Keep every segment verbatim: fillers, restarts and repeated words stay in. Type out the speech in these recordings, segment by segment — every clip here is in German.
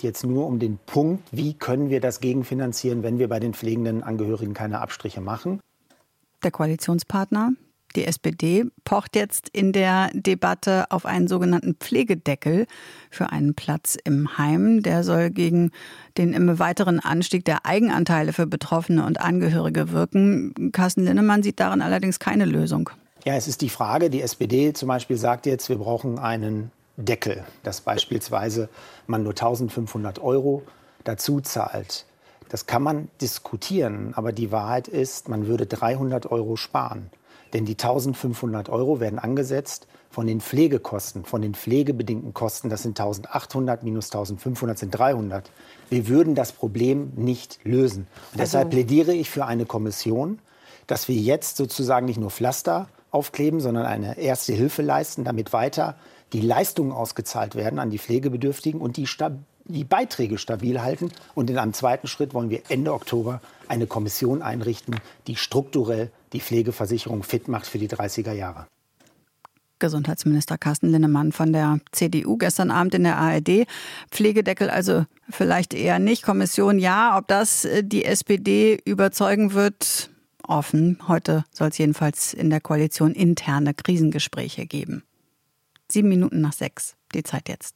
geht jetzt nur um den Punkt, wie können wir das gegenfinanzieren, wenn wir bei den pflegenden Angehörigen keine Abstriche machen. Der Koalitionspartner, die S P D, pocht jetzt in der Debatte auf einen sogenannten Pflegedeckel für einen Platz im Heim. Der soll gegen den immer weiteren Anstieg der Eigenanteile für Betroffene und Angehörige wirken. Carsten Linnemann sieht darin allerdings keine Lösung. Ja, es ist die Frage, die S P D zum Beispiel sagt jetzt, wir brauchen einen Deckel, dass beispielsweise man nur eintausendfünfhundert Euro dazu zahlt. Das kann man diskutieren, aber die Wahrheit ist, man würde dreihundert Euro sparen. Denn die eintausendfünfhundert Euro werden angesetzt von den Pflegekosten, von den pflegebedingten Kosten. Das sind eintausendachthundert minus eintausendfünfhundert sind dreihundert. Wir würden das Problem nicht lösen. Und deshalb also plädiere ich für eine Kommission, dass wir jetzt sozusagen nicht nur Pflaster aufkleben, sondern eine erste Hilfe leisten, damit weiter die Leistungen ausgezahlt werden an die Pflegebedürftigen und die, Stab- die Beiträge stabil halten. Und in einem zweiten Schritt wollen wir Ende Oktober eine Kommission einrichten, die strukturell die Pflegeversicherung fit macht für die dreißiger Jahre. Gesundheitsminister Carsten Linnemann von der C D U gestern Abend in der A R D. Pflegedeckel also vielleicht eher nicht. Kommission ja. Ob das die S P D überzeugen wird, offen. Heute soll es jedenfalls in der Koalition interne Krisengespräche geben. Sieben Minuten nach sechs. Die Zeit jetzt.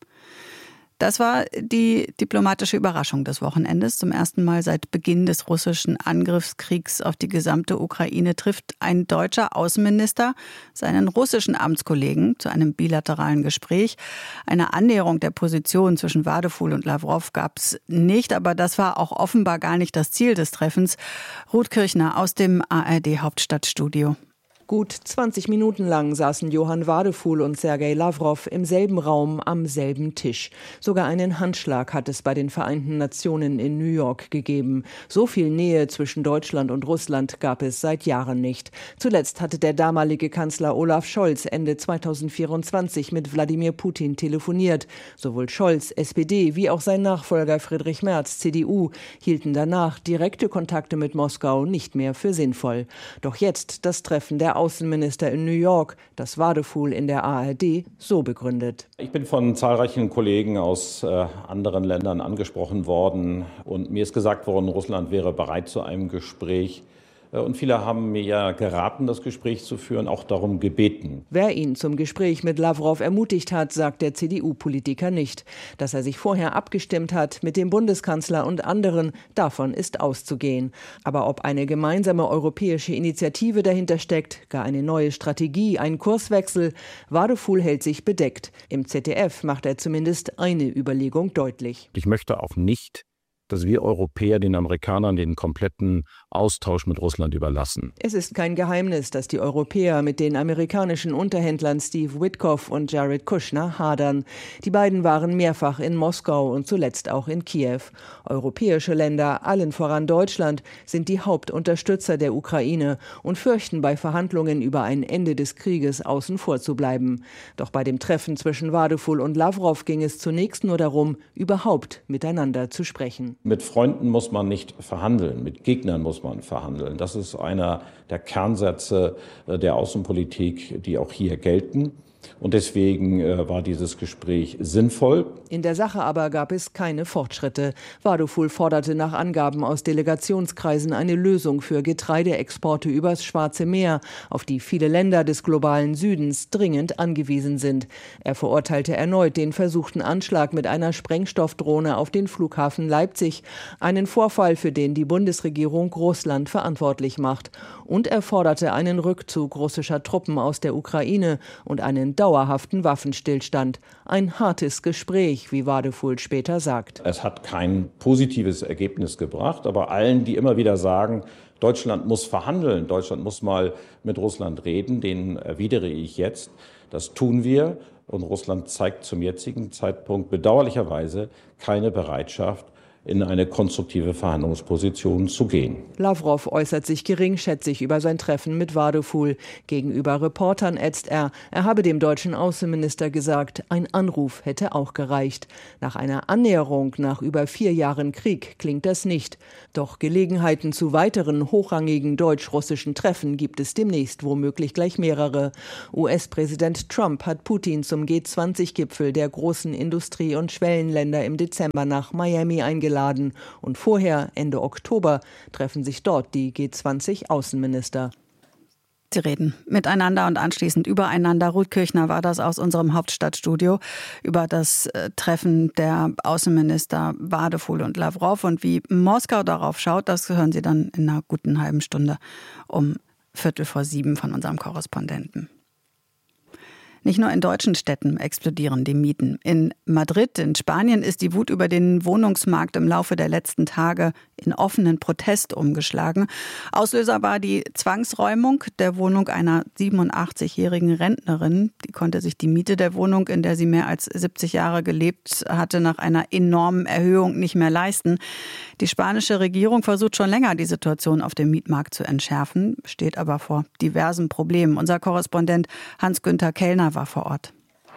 Das war die diplomatische Überraschung des Wochenendes. Zum ersten Mal seit Beginn des russischen Angriffskriegs auf die gesamte Ukraine trifft ein deutscher Außenminister seinen russischen Amtskollegen zu einem bilateralen Gespräch. Eine Annäherung der Position zwischen Wadefuhl und Lavrov gab es nicht, aber das war auch offenbar gar nicht das Ziel des Treffens. Ruth Kirchner aus dem A R D-Hauptstadtstudio. Gut zwanzig Minuten lang saßen Johann Wadefuhl und Sergei Lavrov im selben Raum am selben Tisch. Sogar einen Handschlag hat es bei den Vereinten Nationen in New York gegeben. So viel Nähe zwischen Deutschland und Russland gab es seit Jahren nicht. Zuletzt hatte der damalige Kanzler Olaf Scholz Ende zweitausendvierundzwanzig mit Wladimir Putin telefoniert. Sowohl Scholz, S P D, wie auch sein Nachfolger Friedrich Merz, C D U, hielten danach direkte Kontakte mit Moskau nicht mehr für sinnvoll. Doch jetzt das Treffen der Außenminister in New York, das Wadefuhl in der A R D so begründet. Ich bin von zahlreichen Kollegen aus äh, anderen Ländern angesprochen worden und mir ist gesagt worden, Russland wäre bereit zu einem Gespräch. Und viele haben mir ja geraten, das Gespräch zu führen, auch darum gebeten. Wer ihn zum Gespräch mit Lavrov ermutigt hat, sagt der C D U-Politiker nicht. Dass er sich vorher abgestimmt hat mit dem Bundeskanzler und anderen, davon ist auszugehen. Aber ob eine gemeinsame europäische Initiative dahinter steckt, gar eine neue Strategie, ein Kurswechsel, Wadefuhl hält sich bedeckt. Im Z D F macht er zumindest eine Überlegung deutlich. Ich möchte auch nicht, dass wir Europäer den Amerikanern den kompletten Austausch mit Russland überlassen. Es ist kein Geheimnis, dass die Europäer mit den amerikanischen Unterhändlern Steve Witkoff und Jared Kushner hadern. Die beiden waren mehrfach in Moskau und zuletzt auch in Kiew. Europäische Länder, allen voran Deutschland, sind die Hauptunterstützer der Ukraine und fürchten bei Verhandlungen über ein Ende des Krieges außen vor zu bleiben. Doch bei dem Treffen zwischen Wadefuhl und Lavrov ging es zunächst nur darum, überhaupt miteinander zu sprechen. Mit Freunden muss man nicht verhandeln, mit Gegnern muss man verhandeln. Das ist einer der Kernsätze der Außenpolitik, die auch hier gelten. Und deswegen äh, war dieses Gespräch sinnvoll. In der Sache aber gab es keine Fortschritte. Wadefuhl forderte nach Angaben aus Delegationskreisen eine Lösung für Getreideexporte übers Schwarze Meer, auf die viele Länder des globalen Südens dringend angewiesen sind. Er verurteilte erneut den versuchten Anschlag mit einer Sprengstoffdrohne auf den Flughafen Leipzig, einen Vorfall, für den die Bundesregierung Russland verantwortlich macht. Und er forderte einen Rückzug russischer Truppen aus der Ukraine und einen dauerhaften Waffenstillstand. Ein hartes Gespräch, wie Wadefuhl später sagt. Es hat kein positives Ergebnis gebracht, aber allen, die immer wieder sagen, Deutschland muss verhandeln, Deutschland muss mal mit Russland reden, denen erwidere ich jetzt, das tun wir. Und Russland zeigt zum jetzigen Zeitpunkt bedauerlicherweise keine Bereitschaft, in eine konstruktive Verhandlungsposition zu gehen. Lavrov äußert sich geringschätzig über sein Treffen mit Vardaful. Gegenüber Reportern ätzt er, er habe dem deutschen Außenminister gesagt, ein Anruf hätte auch gereicht. Nach einer Annäherung nach über vier Jahren Krieg klingt das nicht. Doch Gelegenheiten zu weiteren hochrangigen deutsch-russischen Treffen gibt es demnächst womöglich gleich mehrere. U S-Präsident Trump hat Putin zum G zwanzig Gipfel der großen Industrie- und Schwellenländer im Dezember nach Miami eingeladen. Und vorher, Ende Oktober, treffen sich dort die G zwanzig Außenminister. Sie reden miteinander und anschließend übereinander. Ruth Kirchner war das aus unserem Hauptstadtstudio über das Treffen der Außenminister Vardaful und Lavrov. Und wie Moskau darauf schaut, das hören Sie dann in einer guten halben Stunde um Viertel vor sieben von unserem Korrespondenten. Nicht nur in deutschen Städten explodieren die Mieten. In Madrid, in Spanien, ist die Wut über den Wohnungsmarkt im Laufe der letzten Tage in offenen Protest umgeschlagen. Auslöser war die Zwangsräumung der Wohnung einer siebenundachtzigjährigen Rentnerin. Die konnte sich die Miete der Wohnung, in der sie mehr als siebzig Jahre gelebt hatte, nach einer enormen Erhöhung nicht mehr leisten. Die spanische Regierung versucht schon länger, die Situation auf dem Mietmarkt zu entschärfen, steht aber vor diversen Problemen. Unser Korrespondent Hans-Günther Kellner war vor Ort.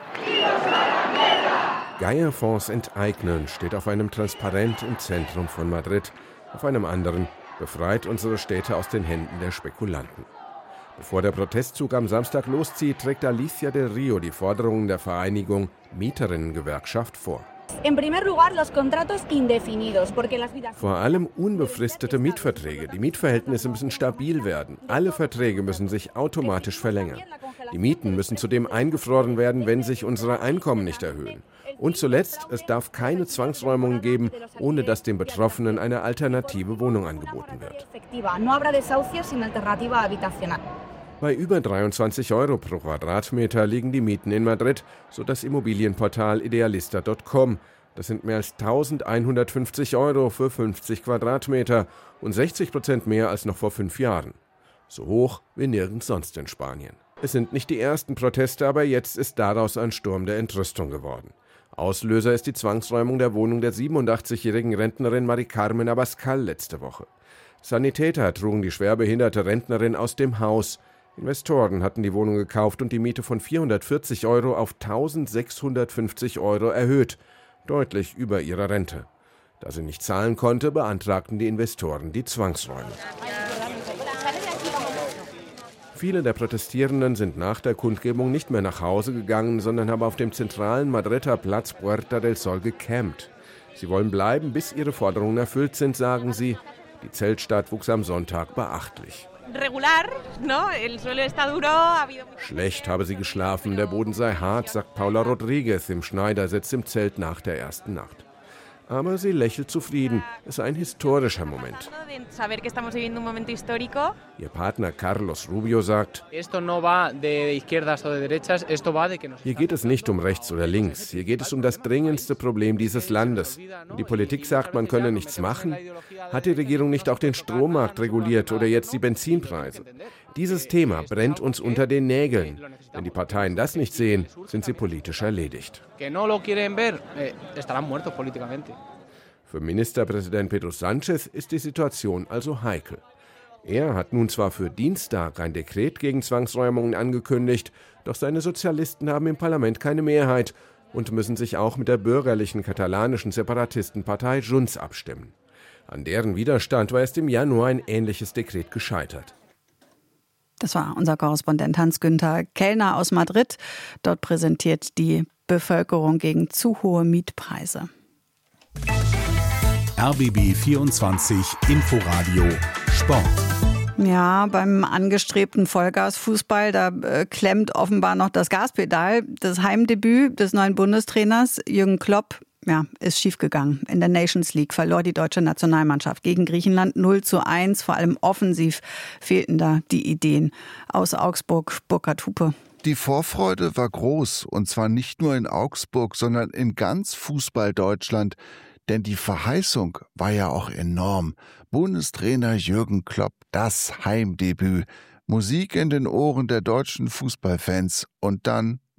Geierfonds enteignen steht auf einem Transparent im Zentrum von Madrid. Auf einem anderen: befreit unsere Städte aus den Händen der Spekulanten. Bevor der Protestzug am Samstag loszieht, trägt Alicia del Rio die Forderungen der Vereinigung Mieterinnengewerkschaft vor. Vor allem unbefristete Mietverträge. Die Mietverhältnisse müssen stabil werden. Alle Verträge müssen sich automatisch verlängern. Die Mieten müssen zudem eingefroren werden, wenn sich unsere Einkommen nicht erhöhen. Und zuletzt, es darf keine Zwangsräumungen geben, ohne dass den Betroffenen eine alternative Wohnung angeboten wird. Bei über dreiundzwanzig Euro pro Quadratmeter liegen die Mieten in Madrid, so das Immobilienportal idealista punkt com. Das sind mehr als eintausendeinhundertfünfzig Euro für fünfzig Quadratmeter und sechzig Prozent mehr als noch vor fünf Jahren. So hoch wie nirgends sonst in Spanien. Es sind nicht die ersten Proteste, aber jetzt ist daraus ein Sturm der Entrüstung geworden. Auslöser ist die Zwangsräumung der Wohnung der siebenundachtzigjährigen Rentnerin Mari Carmen Abascal letzte Woche. Sanitäter trugen die schwerbehinderte Rentnerin aus dem Haus. Investoren hatten die Wohnung gekauft und die Miete von vierhundertvierzig Euro auf eintausendsechshundertfünfzig Euro erhöht, deutlich über ihrer Rente. Da sie nicht zahlen konnte, beantragten die Investoren die Zwangsräumung. Viele der Protestierenden sind nach der Kundgebung nicht mehr nach Hause gegangen, sondern haben auf dem zentralen Madrider Platz Puerta del Sol gecampt. Sie wollen bleiben, bis ihre Forderungen erfüllt sind, sagen sie. Die Zeltstadt wuchs am Sonntag beachtlich. Schlecht habe sie geschlafen, der Boden sei hart, sagt Paula Rodriguez im Schneidersitz im Zelt nach der ersten Nacht. Aber sie lächelt zufrieden. Es sei ein historischer Moment. Ihr Partner Carlos Rubio sagt: Hier geht es nicht um rechts oder links. Hier geht es um das dringendste Problem dieses Landes. Und die Politik sagt, man könne nichts machen. Hat die Regierung nicht auch den Strommarkt reguliert oder jetzt die Benzinpreise? Dieses Thema brennt uns unter den Nägeln. Wenn die Parteien das nicht sehen, sind sie politisch erledigt. Für Ministerpräsident Pedro Sánchez ist die Situation also heikel. Er hat nun zwar für Dienstag ein Dekret gegen Zwangsräumungen angekündigt, doch seine Sozialisten haben im Parlament keine Mehrheit und müssen sich auch mit der bürgerlichen katalanischen Separatistenpartei Junts abstimmen. An deren Widerstand war erst im Januar ein ähnliches Dekret gescheitert. Das war unser Korrespondent Hans-Günther Kellner aus Madrid. Dort präsentiert die Bevölkerung gegen zu hohe Mietpreise. R B B vierundzwanzig Inforadio Sport. Ja, beim angestrebten Vollgasfußball, da äh, klemmt offenbar noch das Gaspedal. Das Heimdebüt des neuen Bundestrainers Jürgen Klopp, ja, ist schiefgegangen. In der Nations League verlor die deutsche Nationalmannschaft gegen Griechenland null zu eins. Vor allem offensiv fehlten da die Ideen. Aus Augsburg, Burkhard Hupe. Die Vorfreude war groß, und zwar nicht nur in Augsburg, sondern in ganz Fußball-Deutschland. Denn die Verheißung war ja auch enorm. Bundestrainer Jürgen Klopp, das Heimdebüt. Musik in den Ohren der deutschen Fußballfans und dann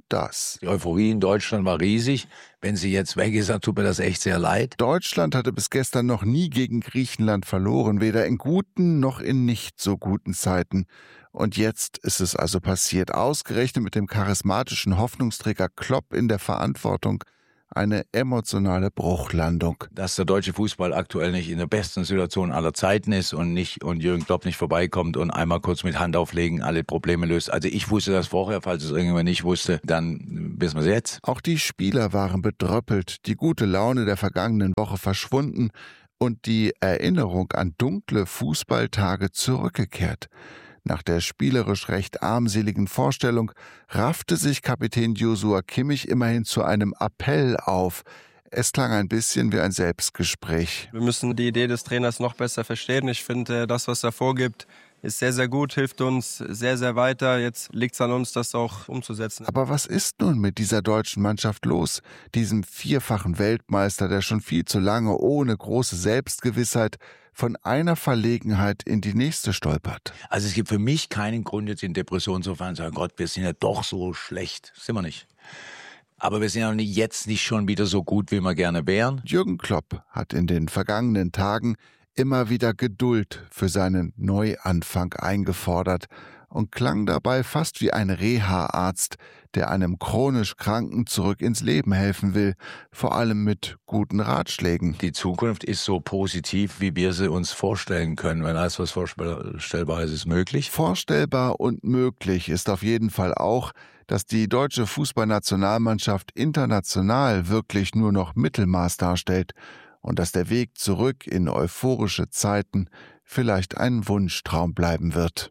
das. Die Euphorie in Deutschland war riesig. Wenn sie jetzt weg ist, dann tut mir das echt sehr leid. Deutschland hatte bis gestern noch nie gegen Griechenland verloren, weder in guten noch in nicht so guten Zeiten. Und jetzt ist es also passiert, ausgerechnet mit dem charismatischen Hoffnungsträger Klopp in der Verantwortung. Eine emotionale Bruchlandung. Dass der deutsche Fußball aktuell nicht in der besten Situation aller Zeiten ist und nicht und Jürgen Klopp nicht vorbeikommt und einmal kurz mit Hand auflegen alle Probleme löst. Also ich wusste das vorher, falls es irgendjemand nicht wusste, dann wissen wir es jetzt. Auch die Spieler waren bedröppelt, die gute Laune der vergangenen Woche verschwunden und die Erinnerung an dunkle Fußballtage zurückgekehrt. Nach der spielerisch recht armseligen Vorstellung raffte sich Kapitän Joshua Kimmich immerhin zu einem Appell auf. Es klang ein bisschen wie ein Selbstgespräch. Wir müssen die Idee des Trainers noch besser verstehen. Ich finde, das, was er vorgibt, ist sehr, sehr gut, hilft uns sehr, sehr weiter. Jetzt liegt es an uns, das auch umzusetzen. Aber was ist nun mit dieser deutschen Mannschaft los? Diesem vierfachen Weltmeister, der schon viel zu lange ohne große Selbstgewissheit von einer Verlegenheit in die nächste stolpert. Also es gibt für mich keinen Grund, jetzt in Depression zu fallen und zu sagen, Gott, wir sind ja doch so schlecht. Sind wir nicht. Aber wir sind ja jetzt nicht schon wieder so gut, wie wir gerne wären. Jürgen Klopp hat in den vergangenen Tagen immer wieder Geduld für seinen Neuanfang eingefordert und klang dabei fast wie ein Reha-Arzt, der einem chronisch Kranken zurück ins Leben helfen will, vor allem mit guten Ratschlägen. Die Zukunft ist so positiv, wie wir sie uns vorstellen können. Wenn alles, was vorstellbar ist, ist möglich. Vorstellbar und möglich ist auf jeden Fall auch, dass die deutsche Fußballnationalmannschaft international wirklich nur noch Mittelmaß darstellt und dass der Weg zurück in euphorische Zeiten vielleicht ein Wunschtraum bleiben wird.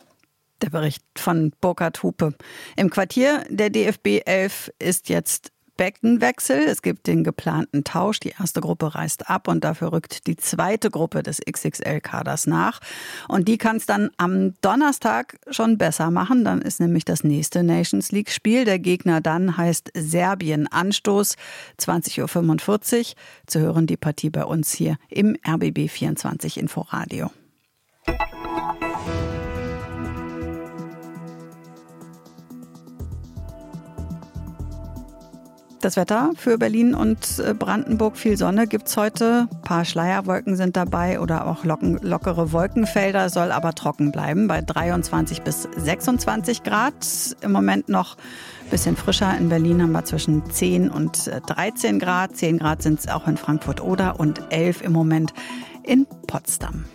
Der Bericht von Burkhard Hupe. Im Quartier der D F B elf ist jetzt Beckenwechsel. Es gibt den geplanten Tausch. Die erste Gruppe reist ab und dafür rückt die zweite Gruppe des X X L-Kaders nach. Und die kann es dann am Donnerstag schon besser machen. Dann ist nämlich das nächste Nations League-Spiel. Der Gegner dann heißt Serbien. Anstoß zwanzig Uhr fünfundvierzig. Zu hören die Partie bei uns hier im R B B vierundzwanzig Inforadio. Das Wetter für Berlin und Brandenburg, viel Sonne gibt's heute. Ein paar Schleierwolken sind dabei oder auch locken, lockere Wolkenfelder, soll aber trocken bleiben bei dreiundzwanzig bis sechsundzwanzig Grad. Im Moment noch ein bisschen frischer. In Berlin haben wir zwischen zehn und dreizehn Grad. zehn Grad sind es auch in Frankfurt-Oder und elf im Moment in Potsdam.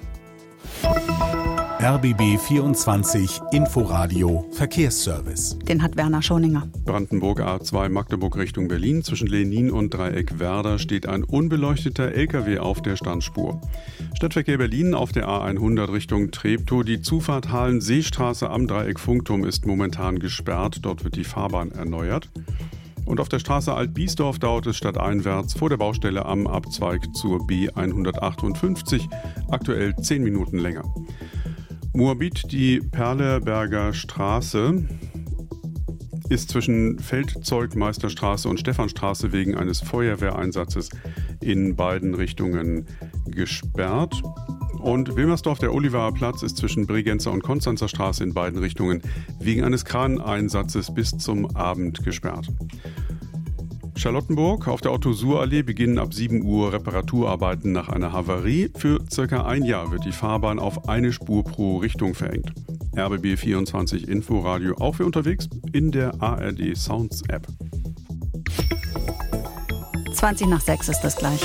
R B B vierundzwanzig Inforadio Verkehrsservice. Den hat Werner Schoninger. Brandenburg A zwei Magdeburg Richtung Berlin. Zwischen Lenin und Dreieck Werder steht ein unbeleuchteter L K W auf der Standspur. Stadtverkehr Berlin auf der A hundert Richtung Treptow. Die Zufahrt Hahlen-Seestraße am Dreieck Funkturm ist momentan gesperrt. Dort wird die Fahrbahn erneuert. Und auf der Straße Alt-Biesdorf dauert es stadteinwärts vor der Baustelle am Abzweig zur B hundertachtundfünfzig aktuell zehn Minuten länger. Moabit, die Perleberger Straße, ist zwischen Feldzeugmeisterstraße und Stephanstraße wegen eines Feuerwehreinsatzes in beiden Richtungen gesperrt. Und Wilmersdorf, der Olivaer Platz, ist zwischen Bregenzer und Konstanzer Straße in beiden Richtungen wegen eines Kraneinsatzes bis zum Abend gesperrt. Charlottenburg, auf der Otto-Suhr-Allee beginnen ab sieben Uhr Reparaturarbeiten nach einer Havarie. Für circa ein Jahr wird die Fahrbahn auf eine Spur pro Richtung verengt. R B B vierundzwanzig Inforadio auch für unterwegs in der A R D Sounds App. zwanzig nach sechs ist das gleich.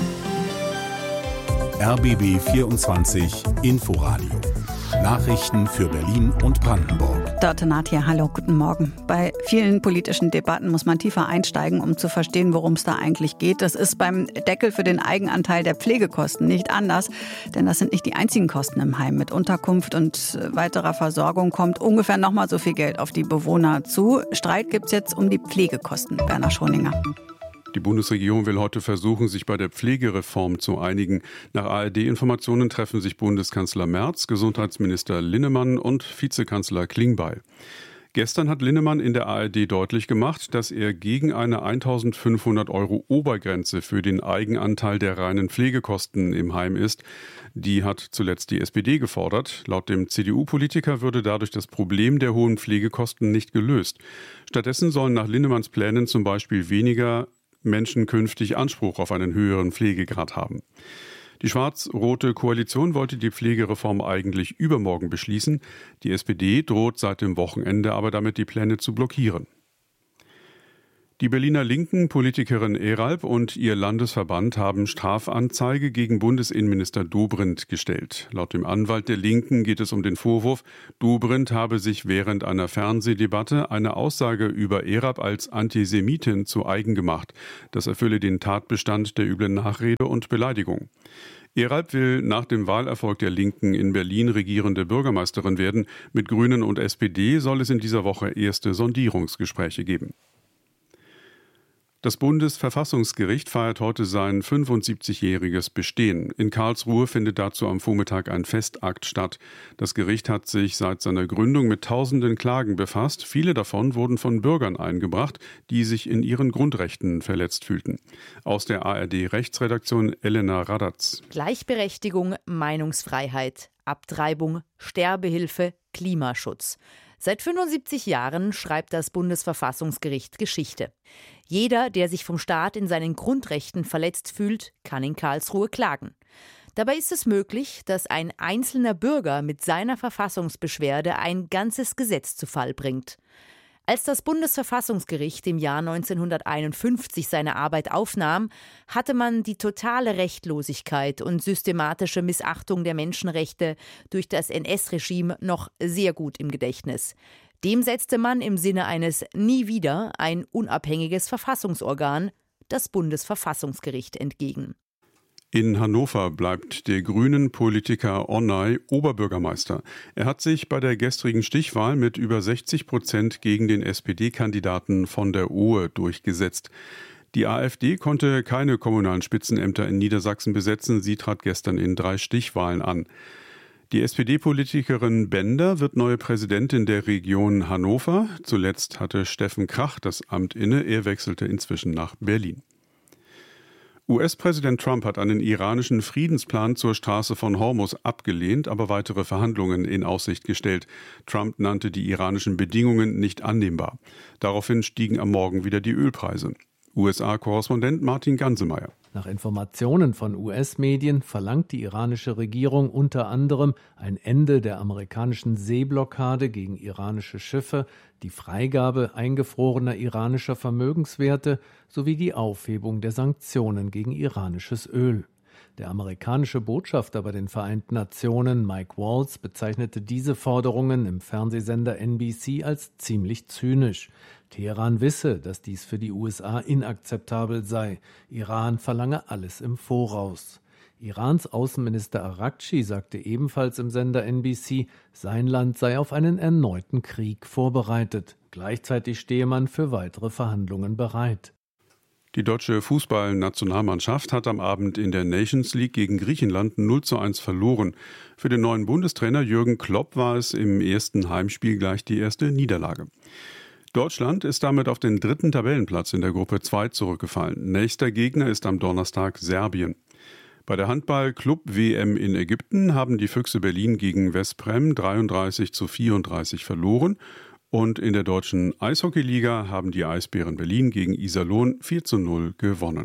R B B vierundzwanzig Inforadio. Nachrichten für Berlin und Brandenburg. Dörte Naht hier, hallo, guten Morgen. Bei vielen politischen Debatten muss man tiefer einsteigen, um zu verstehen, worum es da eigentlich geht. Das ist beim Deckel für den Eigenanteil der Pflegekosten nicht anders, denn das sind nicht die einzigen Kosten im Heim. Mit Unterkunft und weiterer Versorgung kommt ungefähr nochmal so viel Geld auf die Bewohner zu. Streit gibt's jetzt um die Pflegekosten. Werner Schoninger. Die Bundesregierung will heute versuchen, sich bei der Pflegereform zu einigen. Nach A R D-Informationen treffen sich Bundeskanzler Merz, Gesundheitsminister Linnemann und Vizekanzler Klingbeil. Gestern hat Linnemann in der A R D deutlich gemacht, dass er gegen eine eintausendfünfhundert Euro Obergrenze für den Eigenanteil der reinen Pflegekosten im Heim ist. Die hat zuletzt die S P D gefordert. Laut dem C D U-Politiker würde dadurch das Problem der hohen Pflegekosten nicht gelöst. Stattdessen sollen nach Linnemanns Plänen zum Beispiel weniger Menschen künftig Anspruch auf einen höheren Pflegegrad haben. Die schwarz-rote Koalition wollte die Pflegereform eigentlich übermorgen beschließen. Die S P D droht seit dem Wochenende aber damit, die Pläne zu blockieren. Die Berliner Linken, Politikerin Eralp und ihr Landesverband haben Strafanzeige gegen Bundesinnenminister Dobrindt gestellt. Laut dem Anwalt der Linken geht es um den Vorwurf, Dobrindt habe sich während einer Fernsehdebatte eine Aussage über Eralp als Antisemitin zu eigen gemacht. Das erfülle den Tatbestand der üblen Nachrede und Beleidigung. Eralp will nach dem Wahlerfolg der Linken in Berlin regierende Bürgermeisterin werden. Mit Grünen und S P D soll es in dieser Woche erste Sondierungsgespräche geben. Das Bundesverfassungsgericht feiert heute sein fünfundsiebzigjähriges Bestehen. In Karlsruhe findet dazu am Vormittag ein Festakt statt. Das Gericht hat sich seit seiner Gründung mit tausenden Klagen befasst. Viele davon wurden von Bürgern eingebracht, die sich in ihren Grundrechten verletzt fühlten. Aus der A R D-Rechtsredaktion Elena Radatz. Gleichberechtigung, Meinungsfreiheit, Abtreibung, Sterbehilfe, Klimaschutz. Seit fünfundsiebzig Jahren schreibt das Bundesverfassungsgericht Geschichte. Jeder, der sich vom Staat in seinen Grundrechten verletzt fühlt, kann in Karlsruhe klagen. Dabei ist es möglich, dass ein einzelner Bürger mit seiner Verfassungsbeschwerde ein ganzes Gesetz zu Fall bringt. Als das Bundesverfassungsgericht im Jahr neunzehnhunderteinundfünfzig seine Arbeit aufnahm, hatte man die totale Rechtlosigkeit und systematische Missachtung der Menschenrechte durch das N S-Regime noch sehr gut im Gedächtnis. Dem setzte man im Sinne eines Nie wieder ein unabhängiges Verfassungsorgan, das Bundesverfassungsgericht, entgegen. In Hannover bleibt der Grünen-Politiker Onay Oberbürgermeister. Er hat sich bei der gestrigen Stichwahl mit über sechzig Prozent gegen den S P D-Kandidaten von der Ohe durchgesetzt. Die AfD konnte keine kommunalen Spitzenämter in Niedersachsen besetzen. Sie trat gestern in drei Stichwahlen an. Die S P D-Politikerin Bender wird neue Präsidentin der Region Hannover. Zuletzt hatte Steffen Krach das Amt inne. Er wechselte inzwischen nach Berlin. U S-Präsident Trump hat einen iranischen Friedensplan zur Straße von Hormuz abgelehnt, aber weitere Verhandlungen in Aussicht gestellt. Trump nannte die iranischen Bedingungen nicht annehmbar. Daraufhin stiegen am Morgen wieder die Ölpreise. U S A-Korrespondent Martin Gansemeyer. Nach Informationen von U S-Medien verlangt die iranische Regierung unter anderem ein Ende der amerikanischen Seeblockade gegen iranische Schiffe, die Freigabe eingefrorener iranischer Vermögenswerte sowie die Aufhebung der Sanktionen gegen iranisches Öl. Der amerikanische Botschafter bei den Vereinten Nationen, Mike Waltz, bezeichnete diese Forderungen im Fernsehsender N B C als ziemlich zynisch. Teheran wisse, dass dies für die U S A inakzeptabel sei. Iran verlange alles im Voraus. Irans Außenminister Araghchi sagte ebenfalls im Sender N B C, sein Land sei auf einen erneuten Krieg vorbereitet. Gleichzeitig stehe man für weitere Verhandlungen bereit. Die deutsche Fußballnationalmannschaft hat am Abend in der Nations League gegen Griechenland null zu eins verloren. Für den neuen Bundestrainer Jürgen Klopp war es im ersten Heimspiel gleich die erste Niederlage. Deutschland ist damit auf den dritten Tabellenplatz in der Gruppe zwei zurückgefallen. Nächster Gegner ist am Donnerstag Serbien. Bei der Handball-Club-W M in Ägypten haben die Füchse Berlin gegen Westbrem dreiunddreißig zu vierunddreißig verloren. Und in der deutschen Eishockeyliga haben die Eisbären Berlin gegen Iserlohn vier zu null gewonnen.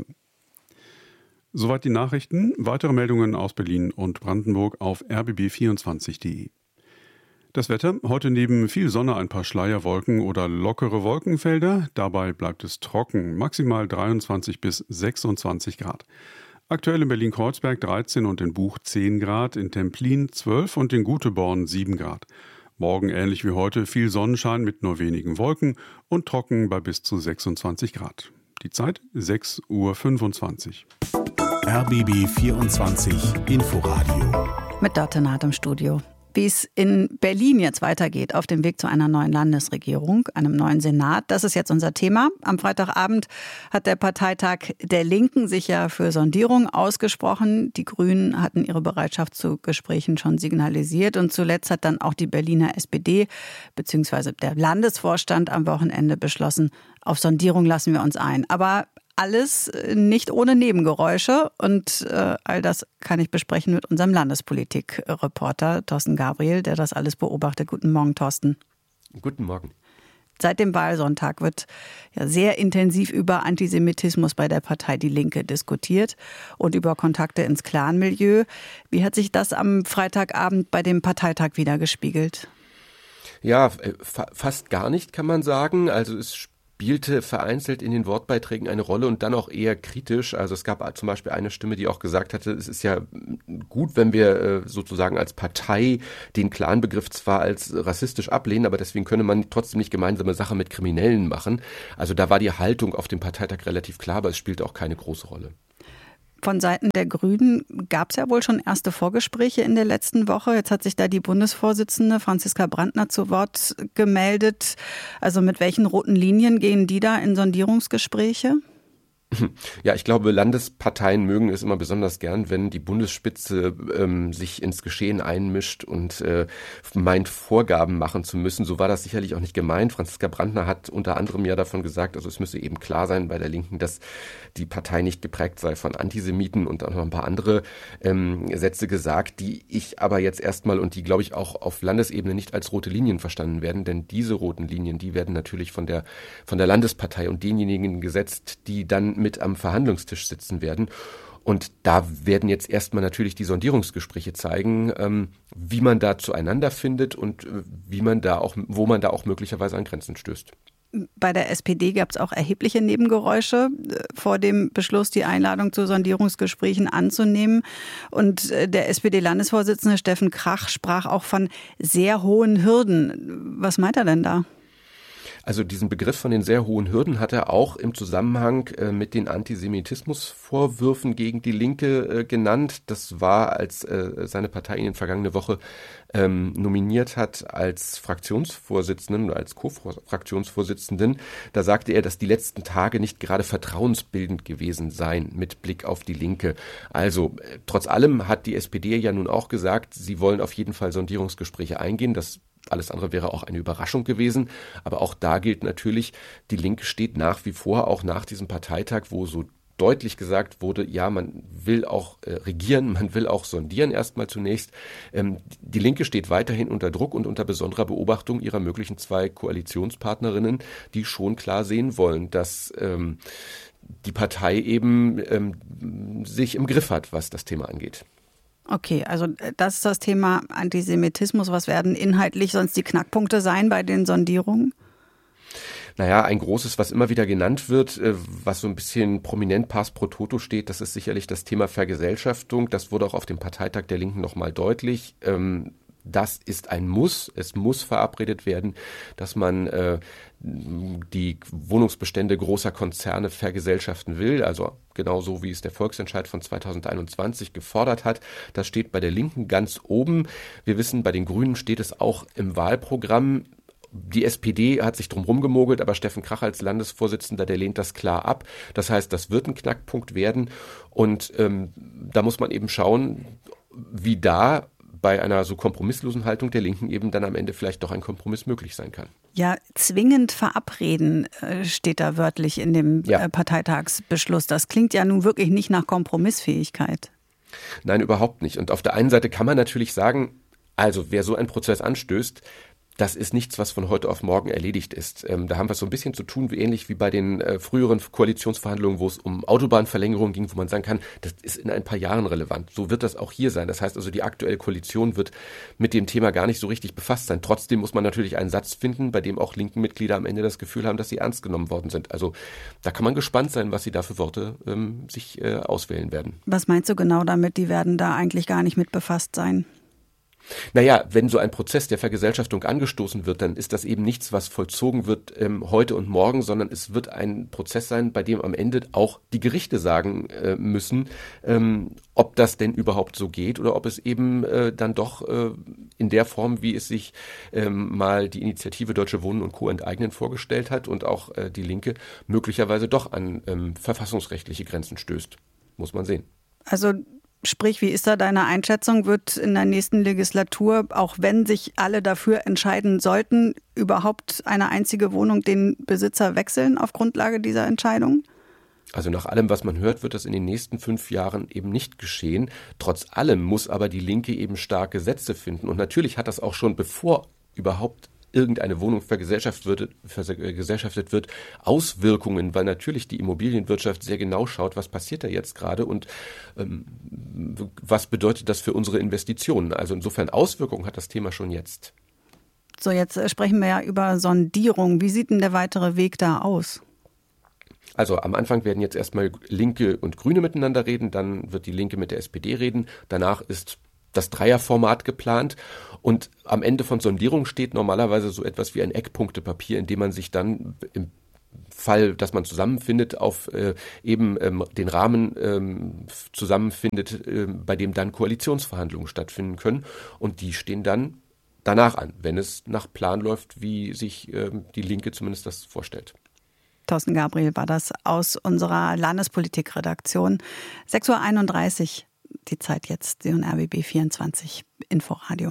Soweit die Nachrichten. Weitere Meldungen aus Berlin und Brandenburg auf r b b vierundzwanzig punkt de. Das Wetter, heute neben viel Sonne ein paar Schleierwolken oder lockere Wolkenfelder. Dabei bleibt es trocken, maximal dreiundzwanzig bis sechsundzwanzig Grad. Aktuell in Berlin-Kreuzberg dreizehn und in Buch zehn Grad, in Templin zwölf und in Guteborn sieben Grad. Morgen ähnlich wie heute viel Sonnenschein mit nur wenigen Wolken und trocken bei bis zu sechsundzwanzig Grad. Die Zeit sechs Uhr fünfundzwanzig. R B B vierundzwanzig Inforadio. Mit Date Naht im Studio. wie es in Berlin jetzt weitergeht auf dem Weg zu einer neuen Landesregierung, einem neuen Senat. Das ist jetzt unser Thema. Am Freitagabend hat der Parteitag der Linken sich ja für Sondierung ausgesprochen. Die Grünen hatten ihre Bereitschaft zu Gesprächen schon signalisiert. Und zuletzt hat dann auch die Berliner S P D bzw. der Landesvorstand am Wochenende beschlossen, auf Sondierung lassen wir uns ein. Aber alles nicht ohne Nebengeräusche und äh, all das kann ich besprechen mit unserem Landespolitik-Reporter Thorsten Gabriel, der das alles beobachtet. Guten Morgen, Thorsten. Guten Morgen. Seit dem Wahlsonntag wird ja sehr intensiv über Antisemitismus bei der Partei Die Linke diskutiert und über Kontakte ins Clanmilieu. Wie hat sich das am Freitagabend bei dem Parteitag widergespiegelt? Ja, fa- fast gar nicht, kann man sagen. Also es spielte vereinzelt in den Wortbeiträgen eine Rolle und dann auch eher kritisch. Also es gab zum Beispiel eine Stimme, die auch gesagt hatte, es ist ja gut, wenn wir sozusagen als Partei den Clan-Begriff zwar als rassistisch ablehnen, aber deswegen könne man trotzdem nicht gemeinsame Sache mit Kriminellen machen. Also da war die Haltung auf dem Parteitag relativ klar, aber es spielte auch keine große Rolle. Von Seiten der Grünen gab es ja wohl schon erste Vorgespräche in der letzten Woche. Jetzt hat sich da die Bundesvorsitzende Franziska Brandner zu Wort gemeldet. Also mit welchen roten Linien gehen die da in Sondierungsgespräche? Ja, ich glaube, Landesparteien mögen es immer besonders gern, wenn die Bundesspitze ähm, sich ins Geschehen einmischt und äh, meint, Vorgaben machen zu müssen. So war das sicherlich auch nicht gemeint. Franziska Brandner hat unter anderem ja davon gesagt, also es müsse eben klar sein bei der Linken, dass die Partei nicht geprägt sei von Antisemiten und auch noch ein paar andere ähm, Sätze gesagt, die ich aber jetzt erstmal und die, glaube ich, auch auf Landesebene nicht als rote Linien verstanden werden. Denn diese roten Linien, die werden natürlich von der, von der Landespartei und denjenigen gesetzt, die dann mit am Verhandlungstisch sitzen werden. Und da werden jetzt erstmal natürlich die Sondierungsgespräche zeigen, ähm, wie man da zueinander findet und äh, wie man da auch, wo man da auch möglicherweise an Grenzen stößt. Bei der S P D gab es auch erhebliche Nebengeräusche vor dem Beschluss, die Einladung zu Sondierungsgesprächen anzunehmen. Und der S P D-Landesvorsitzende Steffen Krach sprach auch von sehr hohen Hürden. Was meint er denn da? Also diesen Begriff von den sehr hohen Hürden hat er auch im Zusammenhang äh, mit den Antisemitismusvorwürfen gegen die Linke äh, genannt. Das war, als äh, seine Partei ihn in vergangene Woche ähm, nominiert hat als Fraktionsvorsitzenden oder als Co-Fraktionsvorsitzenden. Da sagte er, dass die letzten Tage nicht gerade vertrauensbildend gewesen seien mit Blick auf die Linke. Also äh, trotz allem hat die S P D ja nun auch gesagt, sie wollen auf jeden Fall Sondierungsgespräche eingehen. Das Alles andere wäre auch eine Überraschung gewesen. Aber auch da gilt natürlich, die Linke steht nach wie vor, auch nach diesem Parteitag, wo so deutlich gesagt wurde, ja, man will auch äh, regieren, man will auch sondieren erstmal zunächst. Ähm, die Linke steht weiterhin unter Druck und unter besonderer Beobachtung ihrer möglichen zwei Koalitionspartnerinnen, die schon klar sehen wollen, dass ähm, die Partei eben ähm, sich im Griff hat, was das Thema angeht. Okay, also das ist das Thema Antisemitismus. Was werden inhaltlich sonst die Knackpunkte sein bei den Sondierungen? Naja, ein großes, was immer wieder genannt wird, was so ein bisschen prominent pars pro toto steht, das ist sicherlich das Thema Vergesellschaftung. Das wurde auch auf dem Parteitag der Linken nochmal deutlich. Das ist ein Muss. Es muss verabredet werden, dass man äh, die Wohnungsbestände großer Konzerne vergesellschaften will. Also genauso wie es der Volksentscheid von zweitausendeinundzwanzig gefordert hat. Das steht bei der Linken ganz oben. Wir wissen, bei den Grünen steht es auch im Wahlprogramm. Die S P D hat sich drum rumgemogelt, aber Steffen Krach als Landesvorsitzender, der lehnt das klar ab. Das heißt, das wird ein Knackpunkt werden. Und ähm, da muss man eben schauen, wie da bei einer so kompromisslosen Haltung der Linken eben dann am Ende vielleicht doch ein Kompromiss möglich sein kann. Ja, zwingend verabreden steht da wörtlich in dem ja. Parteitagsbeschluss. Das klingt ja nun wirklich nicht nach Kompromissfähigkeit. Nein, überhaupt nicht. Und auf der einen Seite kann man natürlich sagen, also wer so einen Prozess anstößt, das ist nichts, was von heute auf morgen erledigt ist. Ähm, da haben wir so ein bisschen zu tun, wie ähnlich wie bei den äh, früheren Koalitionsverhandlungen, wo es um Autobahnverlängerung ging, wo man sagen kann, das ist in ein paar Jahren relevant. So wird das auch hier sein. Das heißt also, die aktuelle Koalition wird mit dem Thema gar nicht so richtig befasst sein. Trotzdem muss man natürlich einen Satz finden, bei dem auch linken Mitglieder am Ende das Gefühl haben, dass sie ernst genommen worden sind. Also da kann man gespannt sein, was sie da für Worte ähm, sich äh, auswählen werden. Was meinst du genau damit? Die werden da eigentlich gar nicht mit befasst sein? Naja, wenn so ein Prozess der Vergesellschaftung angestoßen wird, dann ist das eben nichts, was vollzogen wird ähm, heute und morgen, sondern es wird ein Prozess sein, bei dem am Ende auch die Gerichte sagen äh, müssen, ähm, ob das denn überhaupt so geht oder ob es eben äh, dann doch äh, in der Form, wie es sich ähm, mal die Initiative Deutsche Wohnen und Co. enteignen vorgestellt hat und auch äh, die Linke möglicherweise doch an ähm, verfassungsrechtliche Grenzen stößt. Muss man sehen. Also sprich, wie ist da deine Einschätzung? Wird in der nächsten Legislatur, auch wenn sich alle dafür entscheiden sollten, überhaupt eine einzige Wohnung den Besitzer wechseln auf Grundlage dieser Entscheidung? Also nach allem, was man hört, wird das in den nächsten fünf Jahren eben nicht geschehen. Trotz allem muss aber die Linke eben starke Sätze finden. Und natürlich hat das auch schon, bevor überhaupt irgendeine Wohnung vergesellschaftet wird, vergesellschaftet wird, Auswirkungen, weil natürlich die Immobilienwirtschaft sehr genau schaut, was passiert da jetzt gerade und ähm, was bedeutet das für unsere Investitionen. Also insofern Auswirkungen hat das Thema schon jetzt. So, jetzt sprechen wir ja über Sondierung. Wie sieht denn der weitere Weg da aus? Also am Anfang werden jetzt erstmal Linke und Grüne miteinander reden, dann wird die Linke mit der S P D reden, danach ist das Dreierformat geplant und am Ende von Sondierung steht normalerweise so etwas wie ein Eckpunktepapier, in dem man sich dann im Fall, dass man zusammenfindet, auf äh, eben ähm, den Rahmen ähm, zusammenfindet, äh, bei dem dann Koalitionsverhandlungen stattfinden können und die stehen dann danach an, wenn es nach Plan läuft, wie sich äh, die Linke zumindest das vorstellt. Thorsten Gabriel war das aus unserer Landespolitikredaktion. sechs Uhr einunddreißig. Die Zeit jetzt, Sie und R B B vierundzwanzig Inforadio.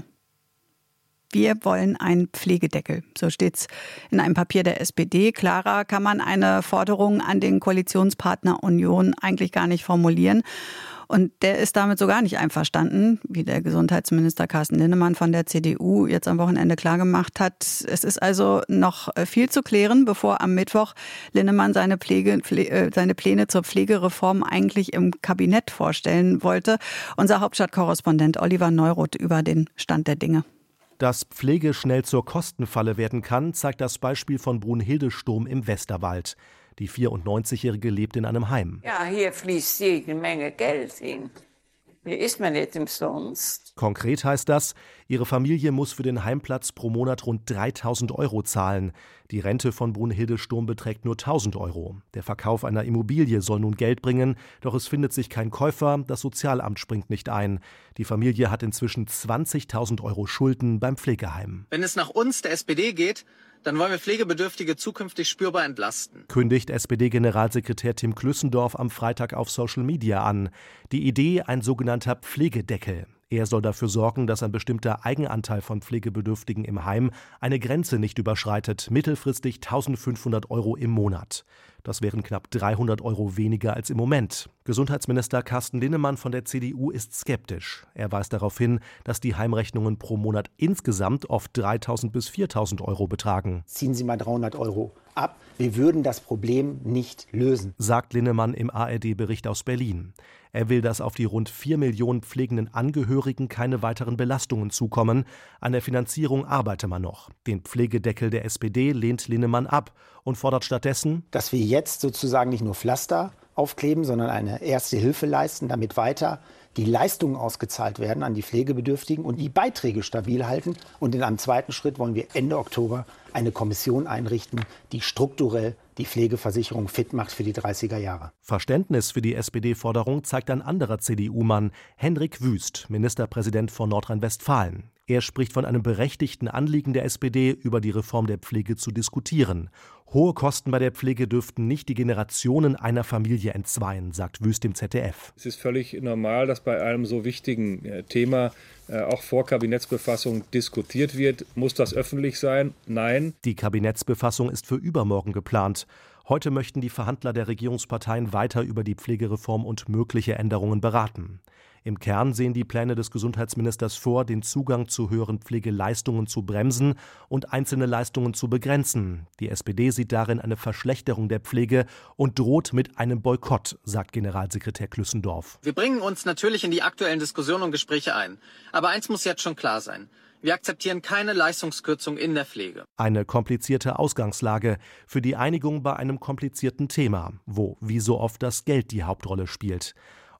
Wir wollen einen Pflegedeckel. So steht's in einem Papier der S P D. Klarer kann man eine Forderung an den Koalitionspartner Union eigentlich gar nicht formulieren. Und der ist damit so gar nicht einverstanden, wie der Gesundheitsminister Carsten Linnemann von der C D U jetzt am Wochenende klargemacht hat. Es ist also noch viel zu klären, bevor am Mittwoch Linnemann seine, Pflege, Pflege, seine Pläne zur Pflegereform eigentlich im Kabinett vorstellen wollte. Unser Hauptstadtkorrespondent Oliver Neuroth über den Stand der Dinge. Dass Pflege schnell zur Kostenfalle werden kann, zeigt das Beispiel von Brunhilde Sturm im Westerwald. Die vierundneunzigjährige lebt in einem Heim. Ja, hier fließt jede Menge Geld hin. Hier ist man nicht umsonst. Konkret heißt das, ihre Familie muss für den Heimplatz pro Monat rund dreitausend Euro zahlen. Die Rente von Brunhilde Sturm beträgt nur tausend Euro. Der Verkauf einer Immobilie soll nun Geld bringen, doch es findet sich kein Käufer, das Sozialamt springt nicht ein. Die Familie hat inzwischen zwanzigtausend Euro Schulden beim Pflegeheim. Wenn es nach uns, der S P D, geht, dann wollen wir Pflegebedürftige zukünftig spürbar entlasten. Kündigt S P D-Generalsekretär Tim Klüssendorf am Freitag auf Social Media an. Die Idee, ein sogenannter Pflegedeckel. Er soll dafür sorgen, dass ein bestimmter Eigenanteil von Pflegebedürftigen im Heim eine Grenze nicht überschreitet, mittelfristig eintausendfünfhundert Euro im Monat. Das wären knapp dreihundert Euro weniger als im Moment. Gesundheitsminister Carsten Linnemann von der C D U ist skeptisch. Er weist darauf hin, dass die Heimrechnungen pro Monat insgesamt oft dreitausend bis viertausend Euro betragen. Ziehen Sie mal dreihundert Euro ab. Wir würden das Problem nicht lösen, sagt Linnemann im A R D-Bericht aus Berlin. Er will, dass auf die rund vier Millionen pflegenden Angehörigen keine weiteren Belastungen zukommen. An der Finanzierung arbeite man noch. Den Pflegedeckel der S P D lehnt Linnemann ab und fordert stattdessen, dass wir jetzt sozusagen nicht nur Pflaster aufkleben, sondern eine erste Hilfe leisten, damit weiter die Leistungen ausgezahlt werden an die Pflegebedürftigen und die Beiträge stabil halten. Und in einem zweiten Schritt wollen wir Ende Oktober eine Kommission einrichten, die strukturell die Pflegeversicherung fit macht für die dreißiger Jahre. Verständnis für die S P D-Forderung zeigt ein anderer C D U-Mann, Hendrik Wüst, Ministerpräsident von Nordrhein-Westfalen. Er spricht von einem berechtigten Anliegen der S P D, über die Reform der Pflege zu diskutieren. Hohe Kosten bei der Pflege dürften nicht die Generationen einer Familie entzweien, sagt Wüst im Z D F. Es ist völlig normal, dass bei einem so wichtigen Thema auch vor Kabinettsbefassung diskutiert wird. Muss das öffentlich sein? Nein. Die Kabinettsbefassung ist für übermorgen geplant. Heute möchten die Verhandler der Regierungsparteien weiter über die Pflegereform und mögliche Änderungen beraten. Im Kern sehen die Pläne des Gesundheitsministers vor, den Zugang zu höheren Pflegeleistungen zu bremsen und einzelne Leistungen zu begrenzen. Die S P D sieht darin eine Verschlechterung der Pflege und droht mit einem Boykott, sagt Generalsekretär Klüssendorf. Wir bringen uns natürlich in die aktuellen Diskussionen und Gespräche ein. Aber eins muss jetzt schon klar sein. Wir akzeptieren keine Leistungskürzung in der Pflege. Eine komplizierte Ausgangslage für die Einigung bei einem komplizierten Thema, wo wie so oft das Geld die Hauptrolle spielt.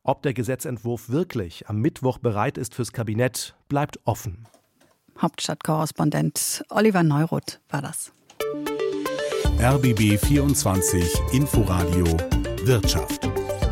Ob der Gesetzentwurf wirklich am Mittwoch bereit ist fürs Kabinett, bleibt offen. Hauptstadtkorrespondent Oliver Neuroth war das. R B B vierundzwanzig Inforadio Wirtschaft.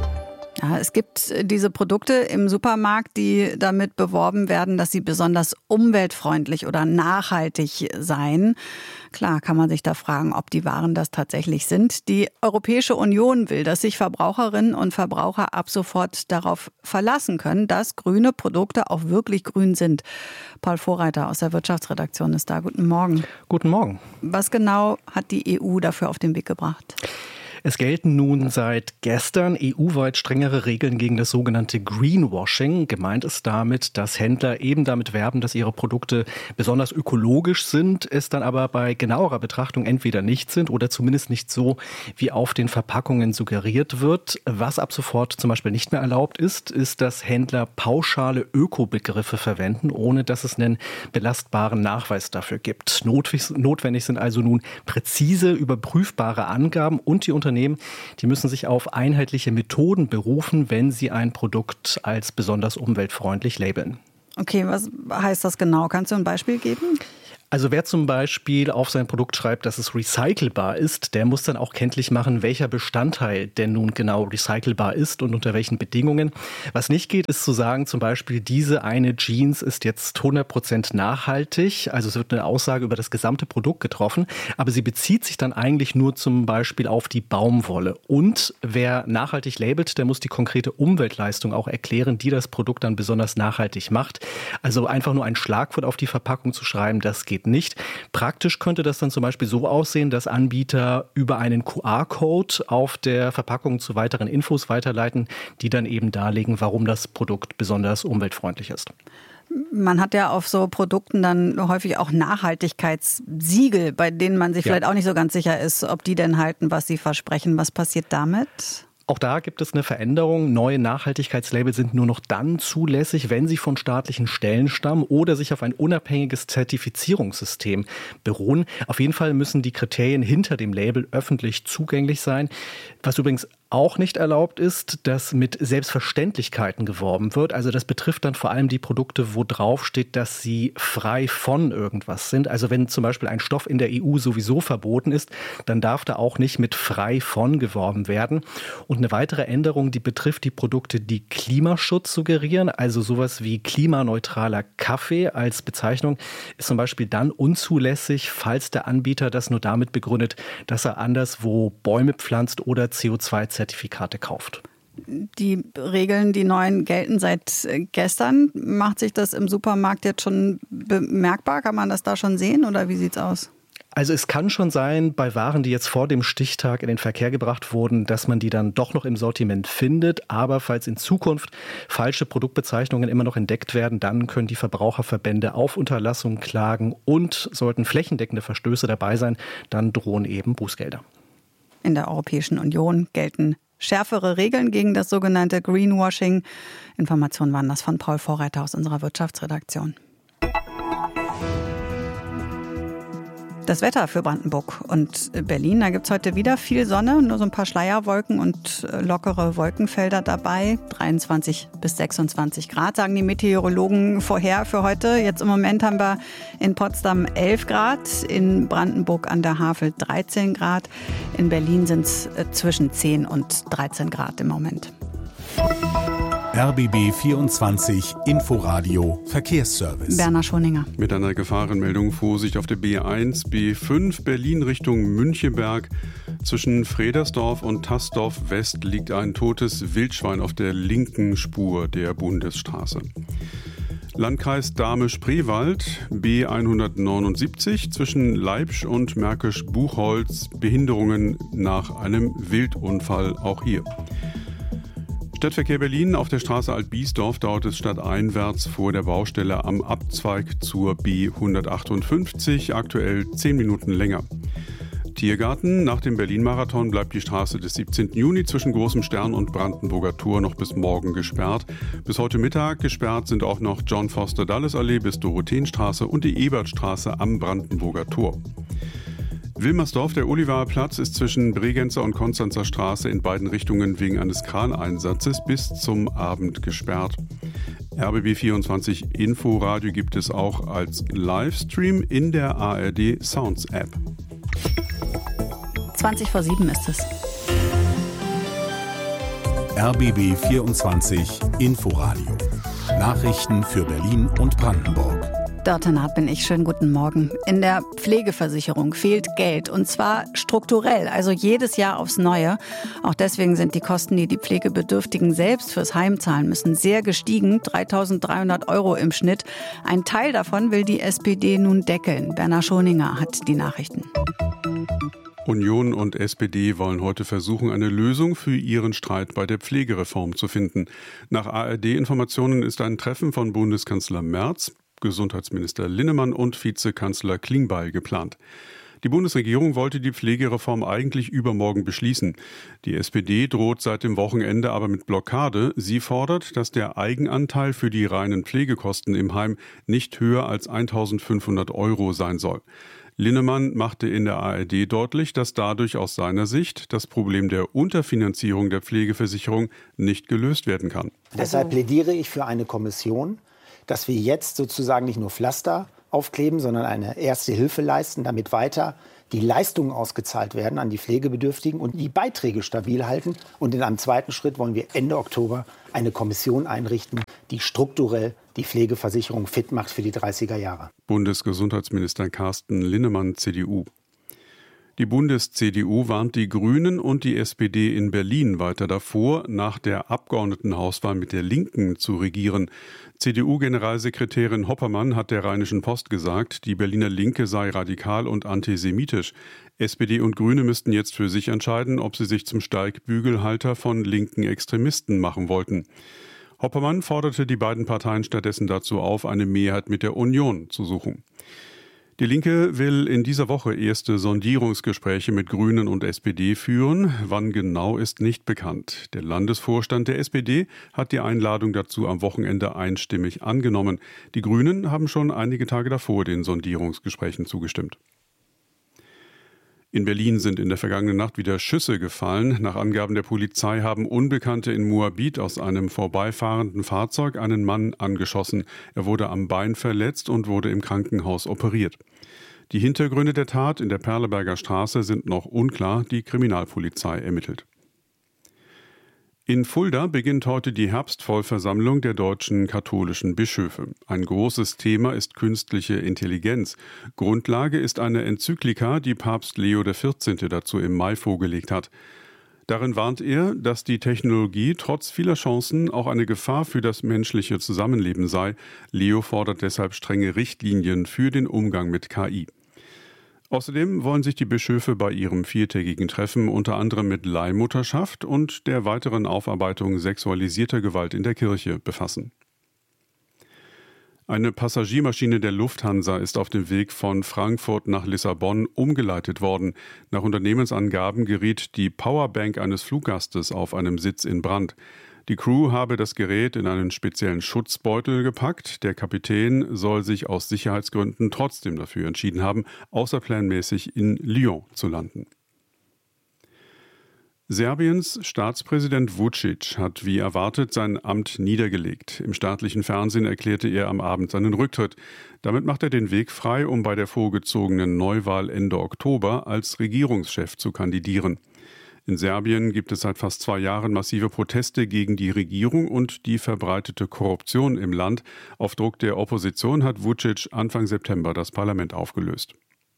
Ja, es gibt diese Produkte im Supermarkt, die damit beworben werden, dass sie besonders umweltfreundlich oder nachhaltig seien. Klar kann man sich da fragen, ob die Waren das tatsächlich sind. Die Europäische Union will, dass sich Verbraucherinnen und Verbraucher ab sofort darauf verlassen können, dass grüne Produkte auch wirklich grün sind. Paul Vorreiter aus der Wirtschaftsredaktion ist da. Guten Morgen. Guten Morgen. Was genau hat die E U dafür auf den Weg gebracht? Es gelten nun seit gestern E U-weit strengere Regeln gegen das sogenannte Greenwashing. Gemeint ist damit, dass Händler eben damit werben, dass ihre Produkte besonders ökologisch sind, es dann aber bei genauerer Betrachtung entweder nicht sind oder zumindest nicht so, wie auf den Verpackungen suggeriert wird. Was ab sofort zum Beispiel nicht mehr erlaubt ist, ist, dass Händler pauschale Ökobegriffe verwenden, ohne dass es einen belastbaren Nachweis dafür gibt. Notwendig sind also nun präzise, überprüfbare Angaben und die Unternehmen Die müssen sich auf einheitliche Methoden berufen, wenn sie ein Produkt als besonders umweltfreundlich labeln. Okay, was heißt das genau? Kannst du ein Beispiel geben? Also wer zum Beispiel auf sein Produkt schreibt, dass es recycelbar ist, der muss dann auch kenntlich machen, welcher Bestandteil denn nun genau recycelbar ist und unter welchen Bedingungen. Was nicht geht, ist zu sagen, zum Beispiel, diese eine Jeans ist jetzt hundert Prozent nachhaltig. Also es wird eine Aussage über das gesamte Produkt getroffen, aber sie bezieht sich dann eigentlich nur zum Beispiel auf die Baumwolle. Und wer nachhaltig labelt, der muss die konkrete Umweltleistung auch erklären, die das Produkt dann besonders nachhaltig macht. Also einfach nur ein Schlagwort auf die Verpackung zu schreiben, das geht nicht. Praktisch könnte das dann zum Beispiel so aussehen, dass Anbieter über einen Q R-Code auf der Verpackung zu weiteren Infos weiterleiten, die dann eben darlegen, warum das Produkt besonders umweltfreundlich ist. Man hat ja auf so Produkten dann häufig auch Nachhaltigkeitssiegel, bei denen man sich ja. vielleicht auch nicht so ganz sicher ist, ob die denn halten, was sie versprechen. Was passiert damit? Auch da gibt es eine Veränderung. Neue Nachhaltigkeitslabel sind nur noch dann zulässig, wenn sie von staatlichen Stellen stammen oder sich auf ein unabhängiges Zertifizierungssystem beruhen. Auf jeden Fall müssen die Kriterien hinter dem Label öffentlich zugänglich sein. Was übrigens auch nicht erlaubt ist, dass mit Selbstverständlichkeiten geworben wird. Also das betrifft dann vor allem die Produkte, wo drauf steht, dass sie frei von irgendwas sind. Also wenn zum Beispiel ein Stoff in der E U sowieso verboten ist, dann darf da auch nicht mit frei von geworben werden. Und eine weitere Änderung, die betrifft die Produkte, die Klimaschutz suggerieren. Also sowas wie klimaneutraler Kaffee als Bezeichnung ist zum Beispiel dann unzulässig, falls der Anbieter das nur damit begründet, dass er anderswo Bäume pflanzt oder C O zwei Zertifikate kauft. Die Regeln, die neuen, gelten seit gestern. Macht sich das im Supermarkt jetzt schon bemerkbar? Kann man das da schon sehen oder wie sieht's aus? Also es kann schon sein, bei Waren, die jetzt vor dem Stichtag in den Verkehr gebracht wurden, dass man die dann doch noch im Sortiment findet. Aber falls in Zukunft falsche Produktbezeichnungen immer noch entdeckt werden, dann können die Verbraucherverbände auf Unterlassung klagen und sollten flächendeckende Verstöße dabei sein, dann drohen eben Bußgelder. In der Europäischen Union gelten schärfere Regeln gegen das sogenannte Greenwashing. Informationen waren das von Paul Vorreiter aus unserer Wirtschaftsredaktion. Das Wetter für Brandenburg und Berlin, da gibt es heute wieder viel Sonne, nur so ein paar Schleierwolken und lockere Wolkenfelder dabei. dreiundzwanzig bis sechsundzwanzig Grad, sagen die Meteorologen vorher für heute. Jetzt im Moment haben wir in Potsdam elf Grad, in Brandenburg an der Havel dreizehn Grad. In Berlin sind es zwischen zehn und dreizehn Grad im Moment. R B B vierundzwanzig Inforadio Verkehrsservice. Berner Schoninger. Mit einer Gefahrenmeldung Vorsicht auf der B eins, B fünf Berlin Richtung Müncheberg. Zwischen Fredersdorf und Tassdorf West liegt ein totes Wildschwein auf der linken Spur der Bundesstraße. Landkreis Dahme-Spreewald, B hundertneunundsiebzig, zwischen Leipzig und Märkisch-Buchholz, Behinderungen nach einem Wildunfall auch hier. Stadtverkehr Berlin auf der Straße Alt-Biesdorf dauert es stadteinwärts vor der Baustelle am Abzweig zur B hundertachtundfünfzig, aktuell zehn Minuten länger. Tiergarten, nach dem Berlin-Marathon bleibt die Straße des siebzehnten Juni zwischen Großem Stern und Brandenburger Tor noch bis morgen gesperrt. Bis heute Mittag gesperrt sind auch noch John-Foster-Dulles-Allee bis Dorotheenstraße und die Ebertstraße am Brandenburger Tor. Wilmersdorf, der Olivaer Platz, ist zwischen Bregenzer und Konstanzer Straße in beiden Richtungen wegen eines Kraneinsatzes bis zum Abend gesperrt. R B B vierundzwanzig Inforadio gibt es auch als Livestream in der A R D Sounds App. zwanzig vor sieben ist es. R B B vierundzwanzig Inforadio. Nachrichten für Berlin und Brandenburg. Dörte Naht bin ich. Schönen guten Morgen. In der Pflegeversicherung fehlt Geld und zwar strukturell, also jedes Jahr aufs Neue. Auch deswegen sind die Kosten, die die Pflegebedürftigen selbst fürs Heim zahlen müssen, sehr gestiegen. dreitausenddreihundert Euro im Schnitt. Ein Teil davon will die S P D nun deckeln. Werner Schoninger hat die Nachrichten. Union und S P D wollen heute versuchen, eine Lösung für ihren Streit bei der Pflegereform zu finden. Nach A R D-Informationen ist ein Treffen von Bundeskanzler Merz, Gesundheitsminister Linnemann und Vizekanzler Klingbeil geplant. Die Bundesregierung wollte die Pflegereform eigentlich übermorgen beschließen. Die S P D droht seit dem Wochenende aber mit Blockade. Sie fordert, dass der Eigenanteil für die reinen Pflegekosten im Heim nicht höher als eintausendfünfhundert Euro sein soll. Linnemann machte in der A R D deutlich, dass dadurch aus seiner Sicht das Problem der Unterfinanzierung der Pflegeversicherung nicht gelöst werden kann. Deshalb plädiere ich für eine Kommission, dass wir jetzt sozusagen nicht nur Pflaster aufkleben, sondern eine erste Hilfe leisten, damit weiter die Leistungen ausgezahlt werden an die Pflegebedürftigen und die Beiträge stabil halten. Und in einem zweiten Schritt wollen wir Ende Oktober eine Kommission einrichten, die strukturell die Pflegeversicherung fit macht für die dreißiger Jahre. Bundesgesundheitsminister Carsten Linnemann, C D U. Die Bundes-C D U warnt die Grünen und die S P D in Berlin weiter davor, nach der Abgeordnetenhauswahl mit der Linken zu regieren. C D U-Generalsekretärin Hoppermann hat der Rheinischen Post gesagt, die Berliner Linke sei radikal und antisemitisch. S P D und Grüne müssten jetzt für sich entscheiden, ob sie sich zum Steigbügelhalter von linken Extremisten machen wollten. Hoppermann forderte die beiden Parteien stattdessen dazu auf, eine Mehrheit mit der Union zu suchen. Die Linke will in dieser Woche erste Sondierungsgespräche mit Grünen und S P D führen. Wann genau, ist nicht bekannt. Der Landesvorstand der S P D hat die Einladung dazu am Wochenende einstimmig angenommen. Die Grünen haben schon einige Tage davor den Sondierungsgesprächen zugestimmt. In Berlin sind in der vergangenen Nacht wieder Schüsse gefallen. Nach Angaben der Polizei haben Unbekannte in Moabit aus einem vorbeifahrenden Fahrzeug einen Mann angeschossen. Er wurde am Bein verletzt und wurde im Krankenhaus operiert. Die Hintergründe der Tat in der Perleberger Straße sind noch unklar. Die Kriminalpolizei ermittelt. In Fulda beginnt heute die Herbstvollversammlung der deutschen katholischen Bischöfe. Ein großes Thema ist künstliche Intelligenz. Grundlage ist eine Enzyklika, die Papst Leo der vierzehnte dazu im Mai vorgelegt hat. Darin warnt er, dass die Technologie trotz vieler Chancen auch eine Gefahr für das menschliche Zusammenleben sei. Leo fordert deshalb strenge Richtlinien für den Umgang mit K I. Außerdem wollen sich die Bischöfe bei ihrem viertägigen Treffen unter anderem mit Leihmutterschaft und der weiteren Aufarbeitung sexualisierter Gewalt in der Kirche befassen. Eine Passagiermaschine der Lufthansa ist auf dem Weg von Frankfurt nach Lissabon umgeleitet worden. Nach Unternehmensangaben geriet die Powerbank eines Fluggastes auf einem Sitz in Brand. Die Crew habe das Gerät in einen speziellen Schutzbeutel gepackt. Der Kapitän soll sich aus Sicherheitsgründen trotzdem dafür entschieden haben, außerplanmäßig in Lyon zu landen. Serbiens Staatspräsident Vučić hat wie erwartet sein Amt niedergelegt. Im staatlichen Fernsehen erklärte er am Abend seinen Rücktritt. Damit macht er den Weg frei, um bei der vorgezogenen Neuwahl Ende Oktober als Regierungschef zu kandidieren. In Serbien gibt es seit fast zwei Jahren massive Proteste gegen die Regierung und die verbreitete Korruption im Land. Auf Druck der Opposition hat Vučić Anfang September das Parlament aufgelöst.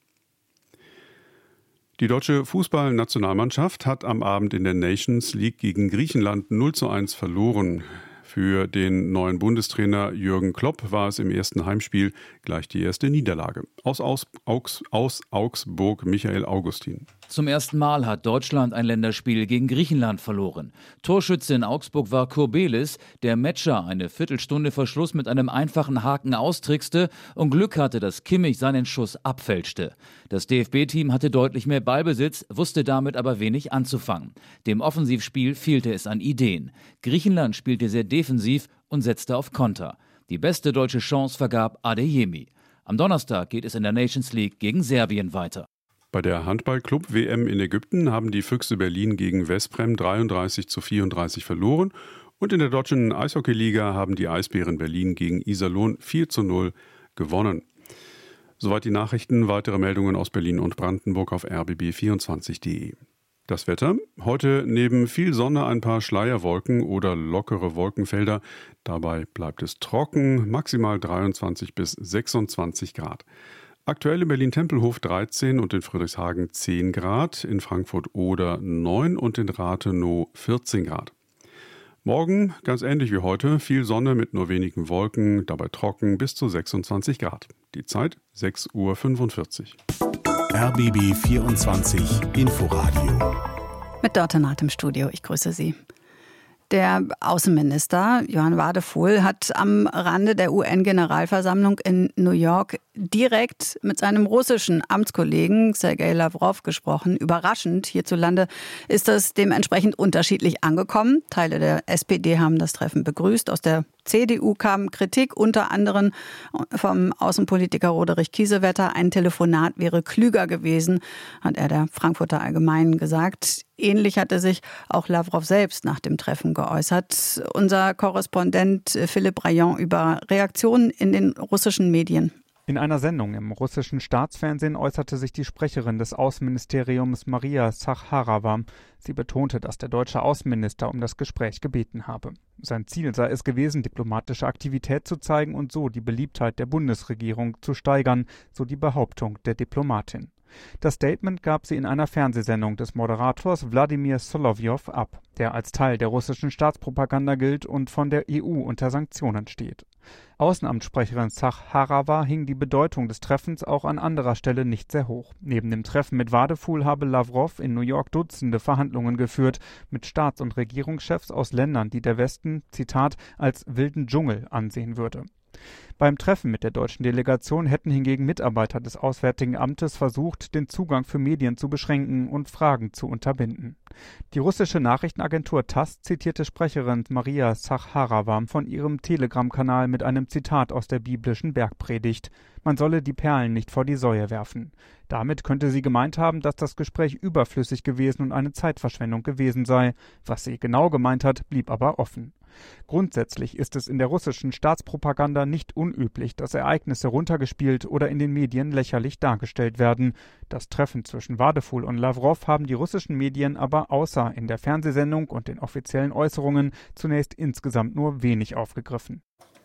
Die deutsche Fußballnationalmannschaft hat am Abend in der Nations League gegen Griechenland null zu eins verloren. Für den neuen Bundestrainer Jürgen Klopp war es im ersten Heimspiel gleich die erste Niederlage. Aus, aus, aus, aus Augsburg Michael Augustin. Zum ersten Mal hat Deutschland ein Länderspiel gegen Griechenland verloren. Torschütze in Augsburg war Kurbelis, der Metscher eine Viertelstunde vor Schluss mit einem einfachen Haken austrickste und Glück hatte, dass Kimmich seinen Schuss abfälschte. Das D F B-Team hatte deutlich mehr Ballbesitz, wusste damit aber wenig anzufangen. Dem Offensivspiel fehlte es an Ideen. Griechenland spielte sehr defensiv und setzte auf Konter. Die beste deutsche Chance vergab Adeyemi. Am Donnerstag geht es in der Nations League gegen Serbien weiter. Bei der Handball-Club-W M in Ägypten haben die Füchse Berlin gegen Veszprem dreiunddreißig zu vierunddreißig verloren und in der deutschen Eishockeyliga haben die Eisbären Berlin gegen Iserlohn vier zu null gewonnen. Soweit die Nachrichten. Weitere Meldungen aus Berlin und Brandenburg auf r b b vierundzwanzig punkt d e. Das Wetter. Heute neben viel Sonne ein paar Schleierwolken oder lockere Wolkenfelder. Dabei bleibt es trocken, maximal dreiundzwanzig bis sechsundzwanzig Grad. Aktuell in Berlin-Tempelhof dreizehn und in Friedrichshagen zehn Grad, in Frankfurt-Oder neun und in Rathenow vierzehn Grad. Morgen ganz ähnlich wie heute, viel Sonne mit nur wenigen Wolken, dabei trocken bis zu sechsundzwanzig Grad. Die Zeit sechs Uhr fünfundvierzig. R B B vierundzwanzig Inforadio. Mit Dörte Naht im Studio, ich grüße Sie. Der Außenminister Johann Wadephul hat am Rande der U N-Generalversammlung in New York direkt mit seinem russischen Amtskollegen Sergei Lavrov gesprochen. Überraschend hierzulande ist das dementsprechend unterschiedlich angekommen. Teile der S P D haben das Treffen begrüßt. Aus der C D U kam Kritik, unter anderem vom Außenpolitiker Roderich Kiesewetter. Ein Telefonat wäre klüger gewesen, hat er der Frankfurter Allgemeinen gesagt. Ähnlich hatte sich auch Lavrov selbst nach dem Treffen geäußert. Unser Korrespondent Philipp Rayon über Reaktionen in den russischen Medien. In einer Sendung im russischen Staatsfernsehen äußerte sich die Sprecherin des Außenministeriums Maria Zacharowa. Sie betonte, dass der deutsche Außenminister um das Gespräch gebeten habe. Sein Ziel sei es gewesen, diplomatische Aktivität zu zeigen und so die Beliebtheit der Bundesregierung zu steigern, so die Behauptung der Diplomatin. Das Statement gab sie in einer Fernsehsendung des Moderators Wladimir Solovjow ab, der als Teil der russischen Staatspropaganda gilt und von der E U unter Sanktionen steht. Außenamtssprecherin Zacharowa hing die Bedeutung des Treffens auch an anderer Stelle nicht sehr hoch. Neben dem Treffen mit Wadephul habe Lavrov in New York Dutzende Verhandlungen geführt mit Staats- und Regierungschefs aus Ländern, die der Westen, Zitat, als wilden Dschungel ansehen würde. Beim Treffen mit der deutschen Delegation hätten hingegen Mitarbeiter des Auswärtigen Amtes versucht, den Zugang für Medien zu beschränken und Fragen zu unterbinden. Die russische Nachrichtenagentur TASS zitierte Sprecherin Maria Zacharowa von ihrem Telegram-Kanal mit einem Zitat aus der biblischen Bergpredigt. Man solle die Perlen nicht vor die Säue werfen. Damit könnte sie gemeint haben, dass das Gespräch überflüssig gewesen und eine Zeitverschwendung gewesen sei. Was sie genau gemeint hat, blieb aber offen. Grundsätzlich ist es in der russischen Staatspropaganda nicht unüblich, dass Ereignisse runtergespielt oder in den Medien lächerlich dargestellt werden. Das Treffen zwischen Wadephul und Lavrov haben die russischen Medien aber außer in der Fernsehsendung und den offiziellen Äußerungen zunächst insgesamt nur wenig aufgegriffen.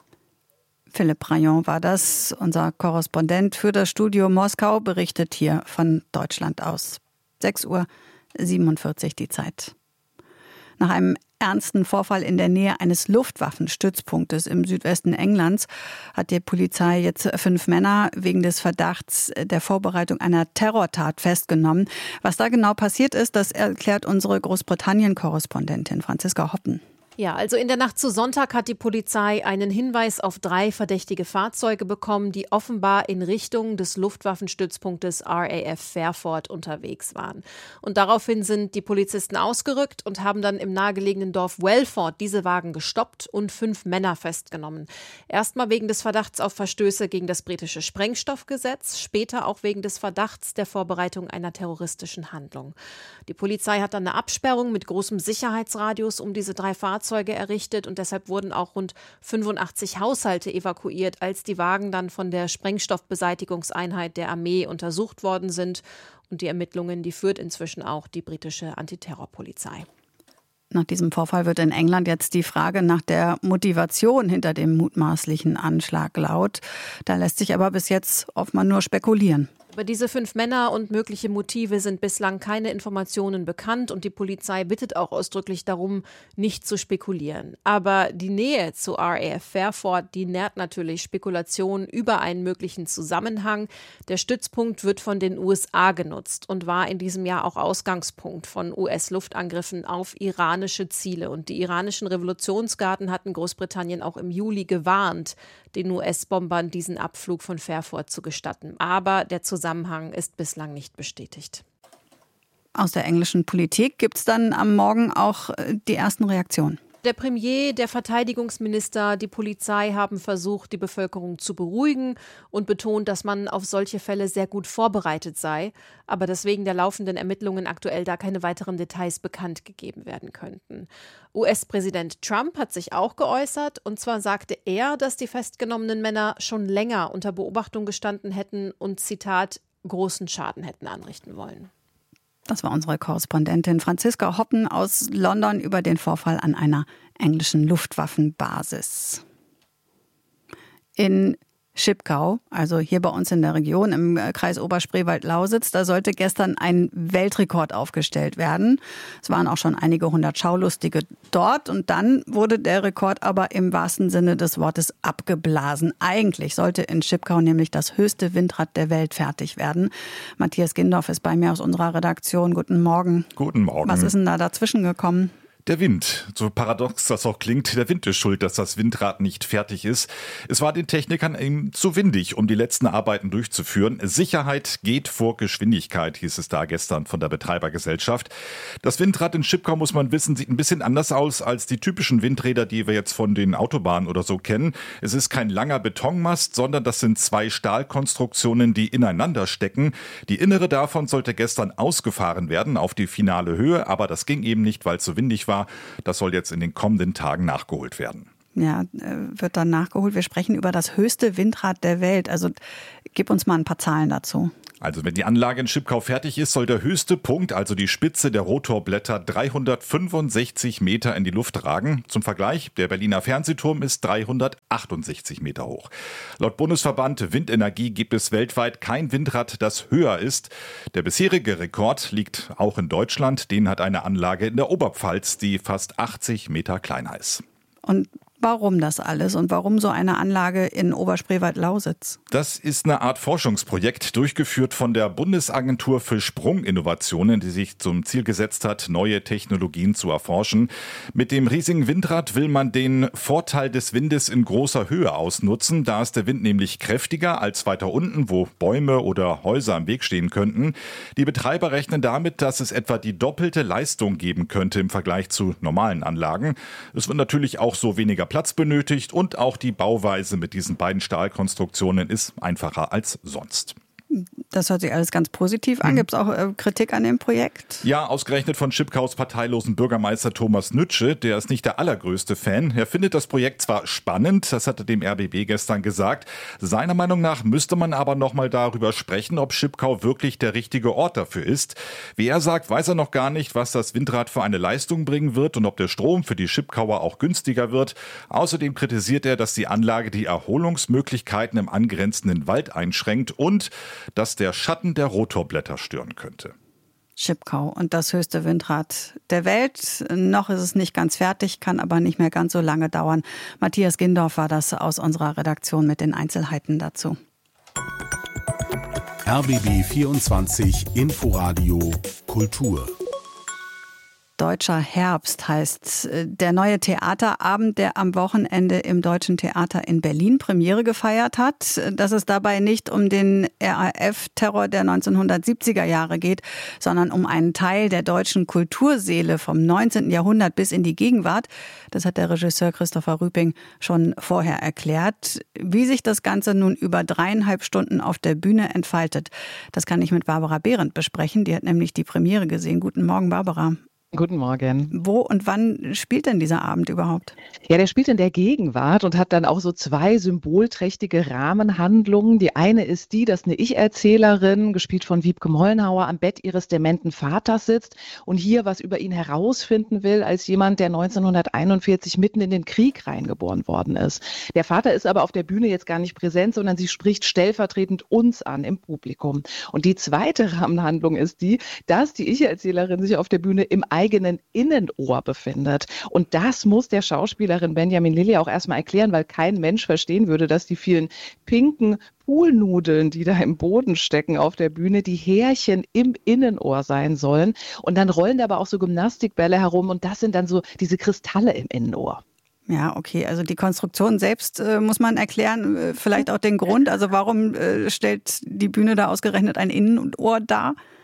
Philipp Rayon war das, unser Korrespondent für das Studio Moskau, berichtet hier von Deutschland aus. sechs Uhr siebenundvierzig die Zeit. Nach einem ernsten Vorfall in der Nähe eines Luftwaffenstützpunktes im Südwesten Englands hat die Polizei jetzt fünf Männer wegen des Verdachts der Vorbereitung einer Terrortat festgenommen. Was da genau passiert ist, das erklärt unsere Großbritannien-Korrespondentin Franziska Hoppen. Ja, also in der Nacht zu Sonntag hat die Polizei einen Hinweis auf drei verdächtige Fahrzeuge bekommen, die offenbar in Richtung des Luftwaffenstützpunktes R A F Fairford unterwegs waren. Und daraufhin sind die Polizisten ausgerückt und haben dann im nahegelegenen Dorf Welford diese Wagen gestoppt und fünf Männer festgenommen. Erstmal wegen des Verdachts auf Verstöße gegen das britische Sprengstoffgesetz, später auch wegen des Verdachts der Vorbereitung einer terroristischen Handlung. Die Polizei hat dann eine Absperrung mit großem Sicherheitsradius um diese drei Fahrzeuge errichtet und deshalb wurden auch rund fünfundachtzig Haushalte evakuiert, als die Wagen dann von der Sprengstoffbeseitigungseinheit der Armee untersucht worden sind. Und die Ermittlungen, die führt inzwischen auch die britische Antiterrorpolizei. Nach diesem Vorfall wird in England jetzt die Frage nach der Motivation hinter dem mutmaßlichen Anschlag laut. Da lässt sich aber bis jetzt oftmals nur spekulieren. Über diese fünf Männer und mögliche Motive sind bislang keine Informationen bekannt und die Polizei bittet auch ausdrücklich darum, nicht zu spekulieren. Aber die Nähe zu R A F Fairford, die nährt natürlich Spekulationen über einen möglichen Zusammenhang. Der Stützpunkt wird von den U S A genutzt und war in diesem Jahr auch Ausgangspunkt von U S-Luftangriffen auf iranische Ziele. Und die iranischen Revolutionsgarden hatten Großbritannien auch im Juli gewarnt, den U S-Bombern diesen Abflug von Fairford zu gestatten. Aber der Zusammenhang ist bislang nicht bestätigt. Aus der englischen Politik gibt es dann am Morgen auch die ersten Reaktionen. Der Premier, der Verteidigungsminister, die Polizei haben versucht, die Bevölkerung zu beruhigen und betont, dass man auf solche Fälle sehr gut vorbereitet sei, aber dass wegen der laufenden Ermittlungen aktuell da keine weiteren Details bekannt gegeben werden könnten. U S-Präsident Trump hat sich auch geäußert, und zwar sagte er, dass die festgenommenen Männer schon länger unter Beobachtung gestanden hätten und, Zitat, großen Schaden hätten anrichten wollen. Das war unsere Korrespondentin Franziska Hoppen aus London über den Vorfall an einer englischen Luftwaffenbasis. In Schipkau, also hier bei uns in der Region im Kreis Oberspreewald-Lausitz, da sollte gestern ein Weltrekord aufgestellt werden. Es waren auch schon einige hundert Schaulustige dort und dann wurde der Rekord aber im wahrsten Sinne des Wortes abgeblasen. Eigentlich sollte in Schipkau nämlich das höchste Windrad der Welt fertig werden. Matthias Gindorf ist bei mir aus unserer Redaktion. Guten Morgen. Guten Morgen. Was ist denn da dazwischen gekommen? Der Wind. So paradox das auch klingt, der Wind ist schuld, dass das Windrad nicht fertig ist. Es war den Technikern eben zu windig, um die letzten Arbeiten durchzuführen. Sicherheit geht vor Geschwindigkeit, hieß es da gestern von der Betreibergesellschaft. Das Windrad in Schipkau, muss man wissen, sieht ein bisschen anders aus als die typischen Windräder, die wir jetzt von den Autobahnen oder so kennen. Es ist kein langer Betonmast, sondern das sind zwei Stahlkonstruktionen, die ineinander stecken. Die innere davon sollte gestern ausgefahren werden auf die finale Höhe, aber das ging eben nicht, weil es so windig war. Das soll jetzt in den kommenden Tagen nachgeholt werden. Ja, wird dann nachgeholt. Wir sprechen über das höchste Windrad der Welt. Also gib uns mal ein paar Zahlen dazu. Also wenn die Anlage in Schipkau fertig ist, soll der höchste Punkt, also die Spitze der Rotorblätter, dreihundertfünfundsechzig Meter in die Luft ragen. Zum Vergleich, der Berliner Fernsehturm ist dreihundertachtundsechzig Meter hoch. Laut Bundesverband Windenergie gibt es weltweit kein Windrad, das höher ist. Der bisherige Rekord liegt auch in Deutschland. Den hat eine Anlage in der Oberpfalz, die fast achtzig Meter kleiner ist. Und warum das alles und warum so eine Anlage in Oberspreewald-Lausitz? Das ist eine Art Forschungsprojekt, durchgeführt von der Bundesagentur für Sprunginnovationen, die sich zum Ziel gesetzt hat, neue Technologien zu erforschen. Mit dem riesigen Windrad will man den Vorteil des Windes in großer Höhe ausnutzen. Da ist der Wind nämlich kräftiger als weiter unten, wo Bäume oder Häuser im Weg stehen könnten. Die Betreiber rechnen damit, dass es etwa die doppelte Leistung geben könnte im Vergleich zu normalen Anlagen. Es wird natürlich auch so weniger Platz benötigt und auch die Bauweise mit diesen beiden Stahlkonstruktionen ist einfacher als sonst. Das hört sich alles ganz positiv an. Gibt es auch äh, Kritik an dem Projekt? Ja, ausgerechnet von Schipkaus parteilosen Bürgermeister Thomas Nütsche. Der ist nicht der allergrößte Fan. Er findet das Projekt zwar spannend, das hat er dem R B B gestern gesagt. Seiner Meinung nach müsste man aber noch mal darüber sprechen, ob Schipkau wirklich der richtige Ort dafür ist. Wie er sagt, weiß er noch gar nicht, was das Windrad für eine Leistung bringen wird und ob der Strom für die Schipkauer auch günstiger wird. Außerdem kritisiert er, dass die Anlage die Erholungsmöglichkeiten im angrenzenden Wald einschränkt und dass der Schatten der Rotorblätter stören könnte. Schipkau und das höchste Windrad der Welt. Noch ist es nicht ganz fertig, kann aber nicht mehr ganz so lange dauern. Matthias Gindorf war das aus unserer Redaktion mit den Einzelheiten dazu. R B B vierundzwanzig Inforadio Kultur. Deutscher Herbst heißt der neue Theaterabend, der am Wochenende im Deutschen Theater in Berlin Premiere gefeiert hat. Dass es dabei nicht um den R A F-Terror der neunzehnhundertsiebziger Jahre geht, sondern um einen Teil der deutschen Kulturseele vom neunzehnten Jahrhundert bis in die Gegenwart. Das hat der Regisseur Christopher Rüping schon vorher erklärt. Wie sich das Ganze nun über dreieinhalb Stunden auf der Bühne entfaltet, das kann ich mit Barbara Behrendt besprechen. Die hat nämlich die Premiere gesehen. Guten Morgen, Barbara. Guten Morgen. Wo und wann spielt denn dieser Abend überhaupt? Ja, der spielt in der Gegenwart und hat dann auch so zwei symbolträchtige Rahmenhandlungen. Die eine ist die, dass eine Ich-Erzählerin, gespielt von Wiebke Mollenhauer, am Bett ihres dementen Vaters sitzt und hier was über ihn herausfinden will, als jemand, der neunzehnhunderteinundvierzig mitten in den Krieg reingeboren worden ist. Der Vater ist aber auf der Bühne jetzt gar nicht präsent, sondern sie spricht stellvertretend uns an im Publikum. Und die zweite Rahmenhandlung ist die, dass die Ich-Erzählerin sich auf der Bühne im eigenen Innenohr befindet. Und das muss der Schauspielerin Benjamin Lilly auch erstmal erklären, weil kein Mensch verstehen würde, dass die vielen pinken Poolnudeln, die da im Boden stecken auf der Bühne, die Härchen im Innenohr sein sollen. Und dann rollen da aber auch so Gymnastikbälle herum und das sind dann so diese Kristalle im Innenohr. Ja, okay. Also die Konstruktion selbst äh, muss man erklären, äh, vielleicht auch den Grund. Also warum äh, stellt die Bühne da ausgerechnet ein Innenohr dar?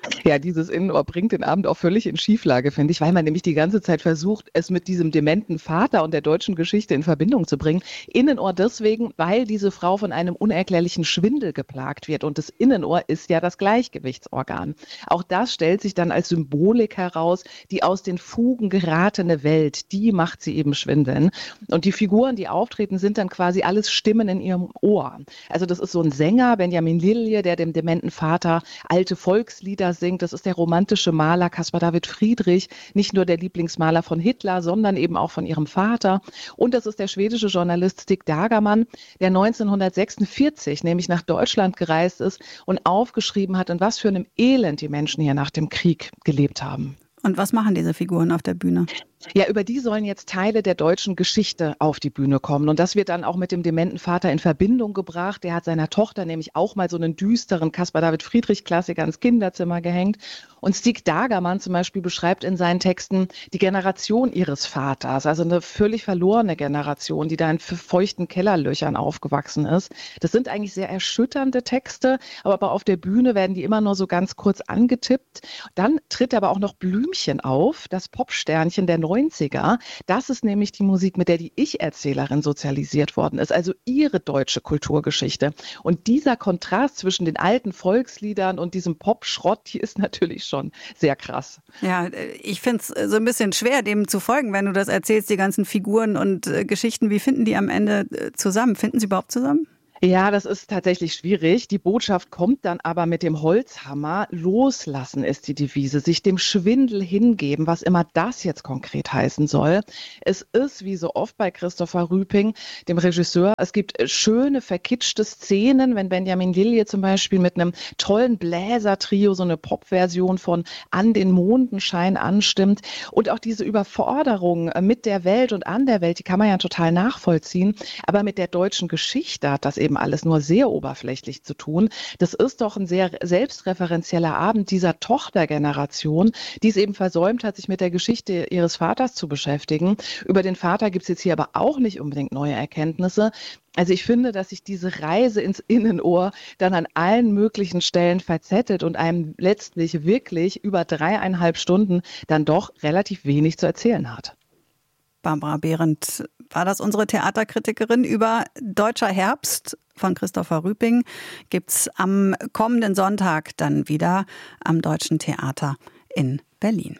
Ja, dieses Innenohr bringt den Abend auch völlig in Schieflage, finde ich, weil man nämlich die ganze Zeit versucht, es mit diesem dementen Vater und der deutschen Geschichte in Verbindung zu bringen. Innenohr deswegen, weil diese Frau von einem unerklärlichen Schwindel geplagt wird. Und das Innenohr ist ja das Gleichgewichtsorgan. Auch das stellt sich dann als Symbolik heraus, die aus den Fugen geratene Welt, die macht sie eben schwindeln. Und die Figuren, die auftreten, sind dann quasi alles Stimmen in ihrem Ohr. Also das ist so ein Sänger, Benjamin Lilje, der dem dementen Vater alte Volkslieder singt. Das ist der romantische Maler Caspar David Friedrich, nicht nur der Lieblingsmaler von Hitler, sondern eben auch von ihrem Vater. Und das ist der schwedische Journalist Stig Dagerman, der neunzehnhundertsechsundvierzig nämlich nach Deutschland gereist ist und aufgeschrieben hat, in was für einem Elend die Menschen hier nach dem Krieg gelebt haben. Und was machen diese Figuren auf der Bühne? Ja, über die sollen jetzt Teile der deutschen Geschichte auf die Bühne kommen. Und das wird dann auch mit dem dementen Vater in Verbindung gebracht. Der hat seiner Tochter nämlich auch mal so einen düsteren Caspar David Friedrich-Klassiker ins Kinderzimmer gehängt. Und Stig Dagerman zum Beispiel beschreibt in seinen Texten die Generation ihres Vaters, also eine völlig verlorene Generation, die da in feuchten Kellerlöchern aufgewachsen ist. Das sind eigentlich sehr erschütternde Texte, aber auf der Bühne werden die immer nur so ganz kurz angetippt. Dann tritt aber auch noch Blümchen auf, das Popsternchen der neunziger. Das ist nämlich die Musik, mit der die Ich-Erzählerin sozialisiert worden ist, also ihre deutsche Kulturgeschichte. Und dieser Kontrast zwischen den alten Volksliedern und diesem Pop-Schrott, die ist natürlich schon sehr krass. Ja, ich finde es so ein bisschen schwer, dem zu folgen, wenn du das erzählst, die ganzen Figuren und äh, Geschichten. Wie finden die am Ende äh, zusammen? Finden sie überhaupt zusammen? Ja, das ist tatsächlich schwierig. Die Botschaft kommt dann aber mit dem Holzhammer. Loslassen ist die Devise, sich dem Schwindel hingeben, was immer das jetzt konkret heißen soll. Es ist, wie so oft bei Christopher Rüping, dem Regisseur, es gibt schöne, verkitschte Szenen, wenn Benjamin Lilje zum Beispiel mit einem tollen Bläsertrio so eine Popversion von An den Mondenschein anstimmt. Und auch diese Überforderung mit der Welt und an der Welt, die kann man ja total nachvollziehen. Aber mit der deutschen Geschichte hat das eben eben alles nur sehr oberflächlich zu tun. Das ist doch ein sehr selbstreferenzieller Abend dieser Tochtergeneration, die es eben versäumt hat, sich mit der Geschichte ihres Vaters zu beschäftigen. Über den Vater gibt es jetzt hier aber auch nicht unbedingt neue Erkenntnisse. Also ich finde, dass sich diese Reise ins Innenohr dann an allen möglichen Stellen verzettet und einem letztlich wirklich über dreieinhalb Stunden dann doch relativ wenig zu erzählen hat. Barbara Behrendt war das unsere Theaterkritikerin über Deutscher Herbst von Christopher Rüping. Gibt's am kommenden Sonntag dann wieder am Deutschen Theater in Berlin.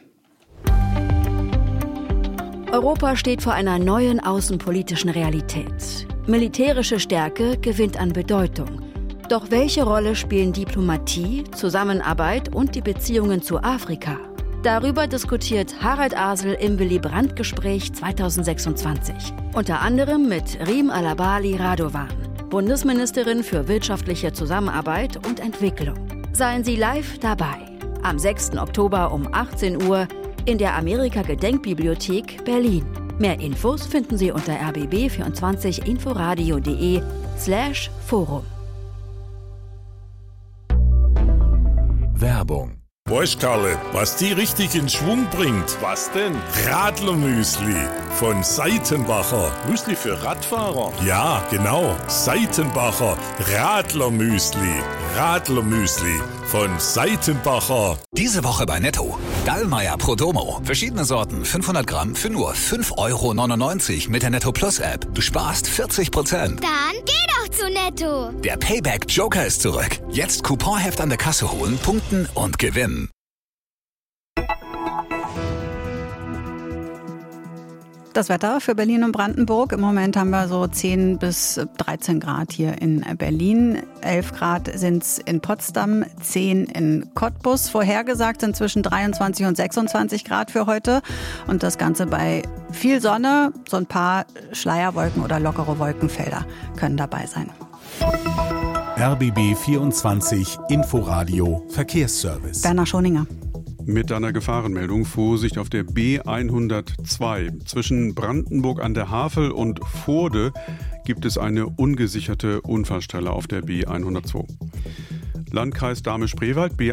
Europa steht vor einer neuen außenpolitischen Realität. Militärische Stärke gewinnt an Bedeutung. Doch welche Rolle spielen Diplomatie, Zusammenarbeit und die Beziehungen zu Afrika? Darüber diskutiert Harald Asel im Willy Brandt-Gespräch zweitausendsechsundzwanzig. Unter anderem mit Rim Alabali Radovan, Bundesministerin für wirtschaftliche Zusammenarbeit und Entwicklung. Seien Sie live dabei. Am sechsten Oktober um achtzehn Uhr in der Amerika-Gedenkbibliothek Berlin. Mehr Infos finden Sie unter r b b vierundzwanzig inforadio punkt de slash forum. Werbung. Weißt Karle, was die richtig in Schwung bringt? Was denn? Radlermüsli von Seitenbacher. Müsli für Radfahrer? Ja, genau. Seitenbacher Radlermüsli. Radlermüsli von Seitenbacher. Diese Woche bei Netto. Dallmayr Prodomo. Verschiedene Sorten, fünfhundert Gramm für nur fünf Euro neunundneunzig mit der Netto Plus App. Du sparst vierzig Prozent. Dann geh doch zu Netto. Der Payback Joker ist zurück. Jetzt Couponheft an der Kasse holen, punkten und gewinnen. Das Wetter für Berlin und Brandenburg. Im Moment haben wir so zehn bis dreizehn Grad hier in Berlin. elf Grad sind es in Potsdam, zehn in Cottbus. Vorhergesagt sind zwischen dreiundzwanzig und sechsundzwanzig Grad für heute. Und das Ganze bei viel Sonne. So ein paar Schleierwolken oder lockere Wolkenfelder können dabei sein. R B B vierundzwanzig Inforadio Verkehrsservice. Werner Schoninger. Mit einer Gefahrenmeldung. Vorsicht auf der B hundertzwei. Zwischen Brandenburg an der Havel und Voorde gibt es eine ungesicherte Unfallstelle auf der B hundertzwei. Landkreis Dahme-Spreewald B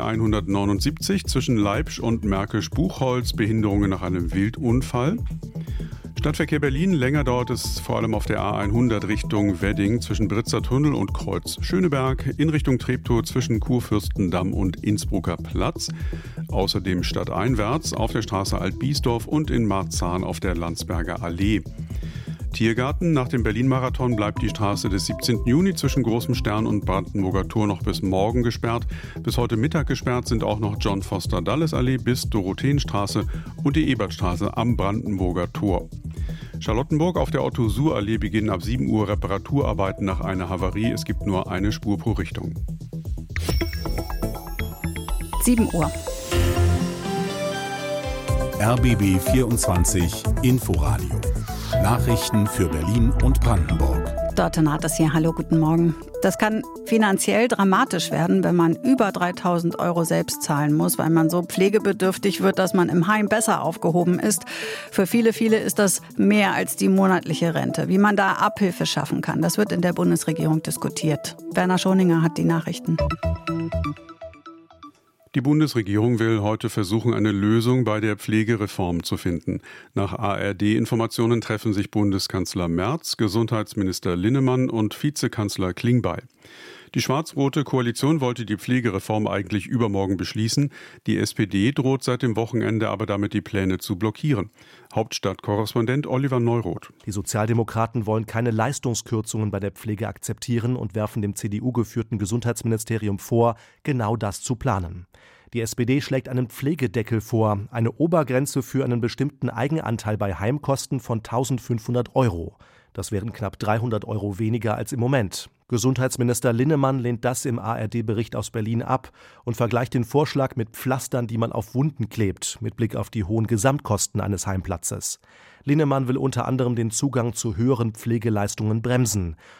hundertneunundsiebzig zwischen Leipzig und Märkisch-Buchholz. Behinderungen nach einem Wildunfall. Stadtverkehr Berlin. Länger dauert es vor allem auf der A hundert Richtung Wedding zwischen Britzer Tunnel und Kreuz Schöneberg, in Richtung Treptow zwischen Kurfürstendamm und Innsbrucker Platz. Außerdem stadteinwärts auf der Straße Alt-Biesdorf und in Marzahn auf der Landsberger Allee. Tiergarten. Nach dem Berlin-Marathon bleibt die Straße des siebzehnten Juni zwischen Großem Stern und Brandenburger Tor noch bis morgen gesperrt. Bis heute Mittag gesperrt sind auch noch John-Foster-Dulles-Allee bis Dorotheenstraße und die Ebertstraße am Brandenburger Tor. Charlottenburg. Auf der Otto-Suhr-Allee beginnen ab sieben Uhr Reparaturarbeiten nach einer Havarie. Es gibt nur eine Spur pro Richtung. sieben Uhr. R B B vierundzwanzig Inforadio. Nachrichten für Berlin und Brandenburg. Dörte Naht hier. Hallo, guten Morgen. Das kann finanziell dramatisch werden, wenn man über dreitausend Euro selbst zahlen muss, weil man so pflegebedürftig wird, dass man im Heim besser aufgehoben ist. Für viele, viele ist das mehr als die monatliche Rente. Wie man da Abhilfe schaffen kann, das wird in der Bundesregierung diskutiert. Werner Schoninger hat die Nachrichten. Die Bundesregierung will heute versuchen, eine Lösung bei der Pflegereform zu finden. Nach A R D-Informationen treffen sich Bundeskanzler Merz, Gesundheitsminister Linnemann und Vizekanzler Klingbeil. Die schwarz-rote Koalition wollte die Pflegereform eigentlich übermorgen beschließen. Die S P D droht seit dem Wochenende aber damit, die Pläne zu blockieren. Hauptstadtkorrespondent Oliver Neuroth. Die Sozialdemokraten wollen keine Leistungskürzungen bei der Pflege akzeptieren und werfen dem C D U-geführten Gesundheitsministerium vor, genau das zu planen. Die S P D schlägt einen Pflegedeckel vor, eine Obergrenze für einen bestimmten Eigenanteil bei Heimkosten von eintausendfünfhundert Euro. Das wären knapp dreihundert Euro weniger als im Moment. Gesundheitsminister Linnemann lehnt das im A R D-Bericht aus Berlin ab und vergleicht den Vorschlag mit Pflastern, die man auf Wunden klebt, mit Blick auf die hohen Gesamtkosten eines Heimplatzes. Linnemann will unter anderem den Zugang zu höheren Pflegeleistungen bremsen.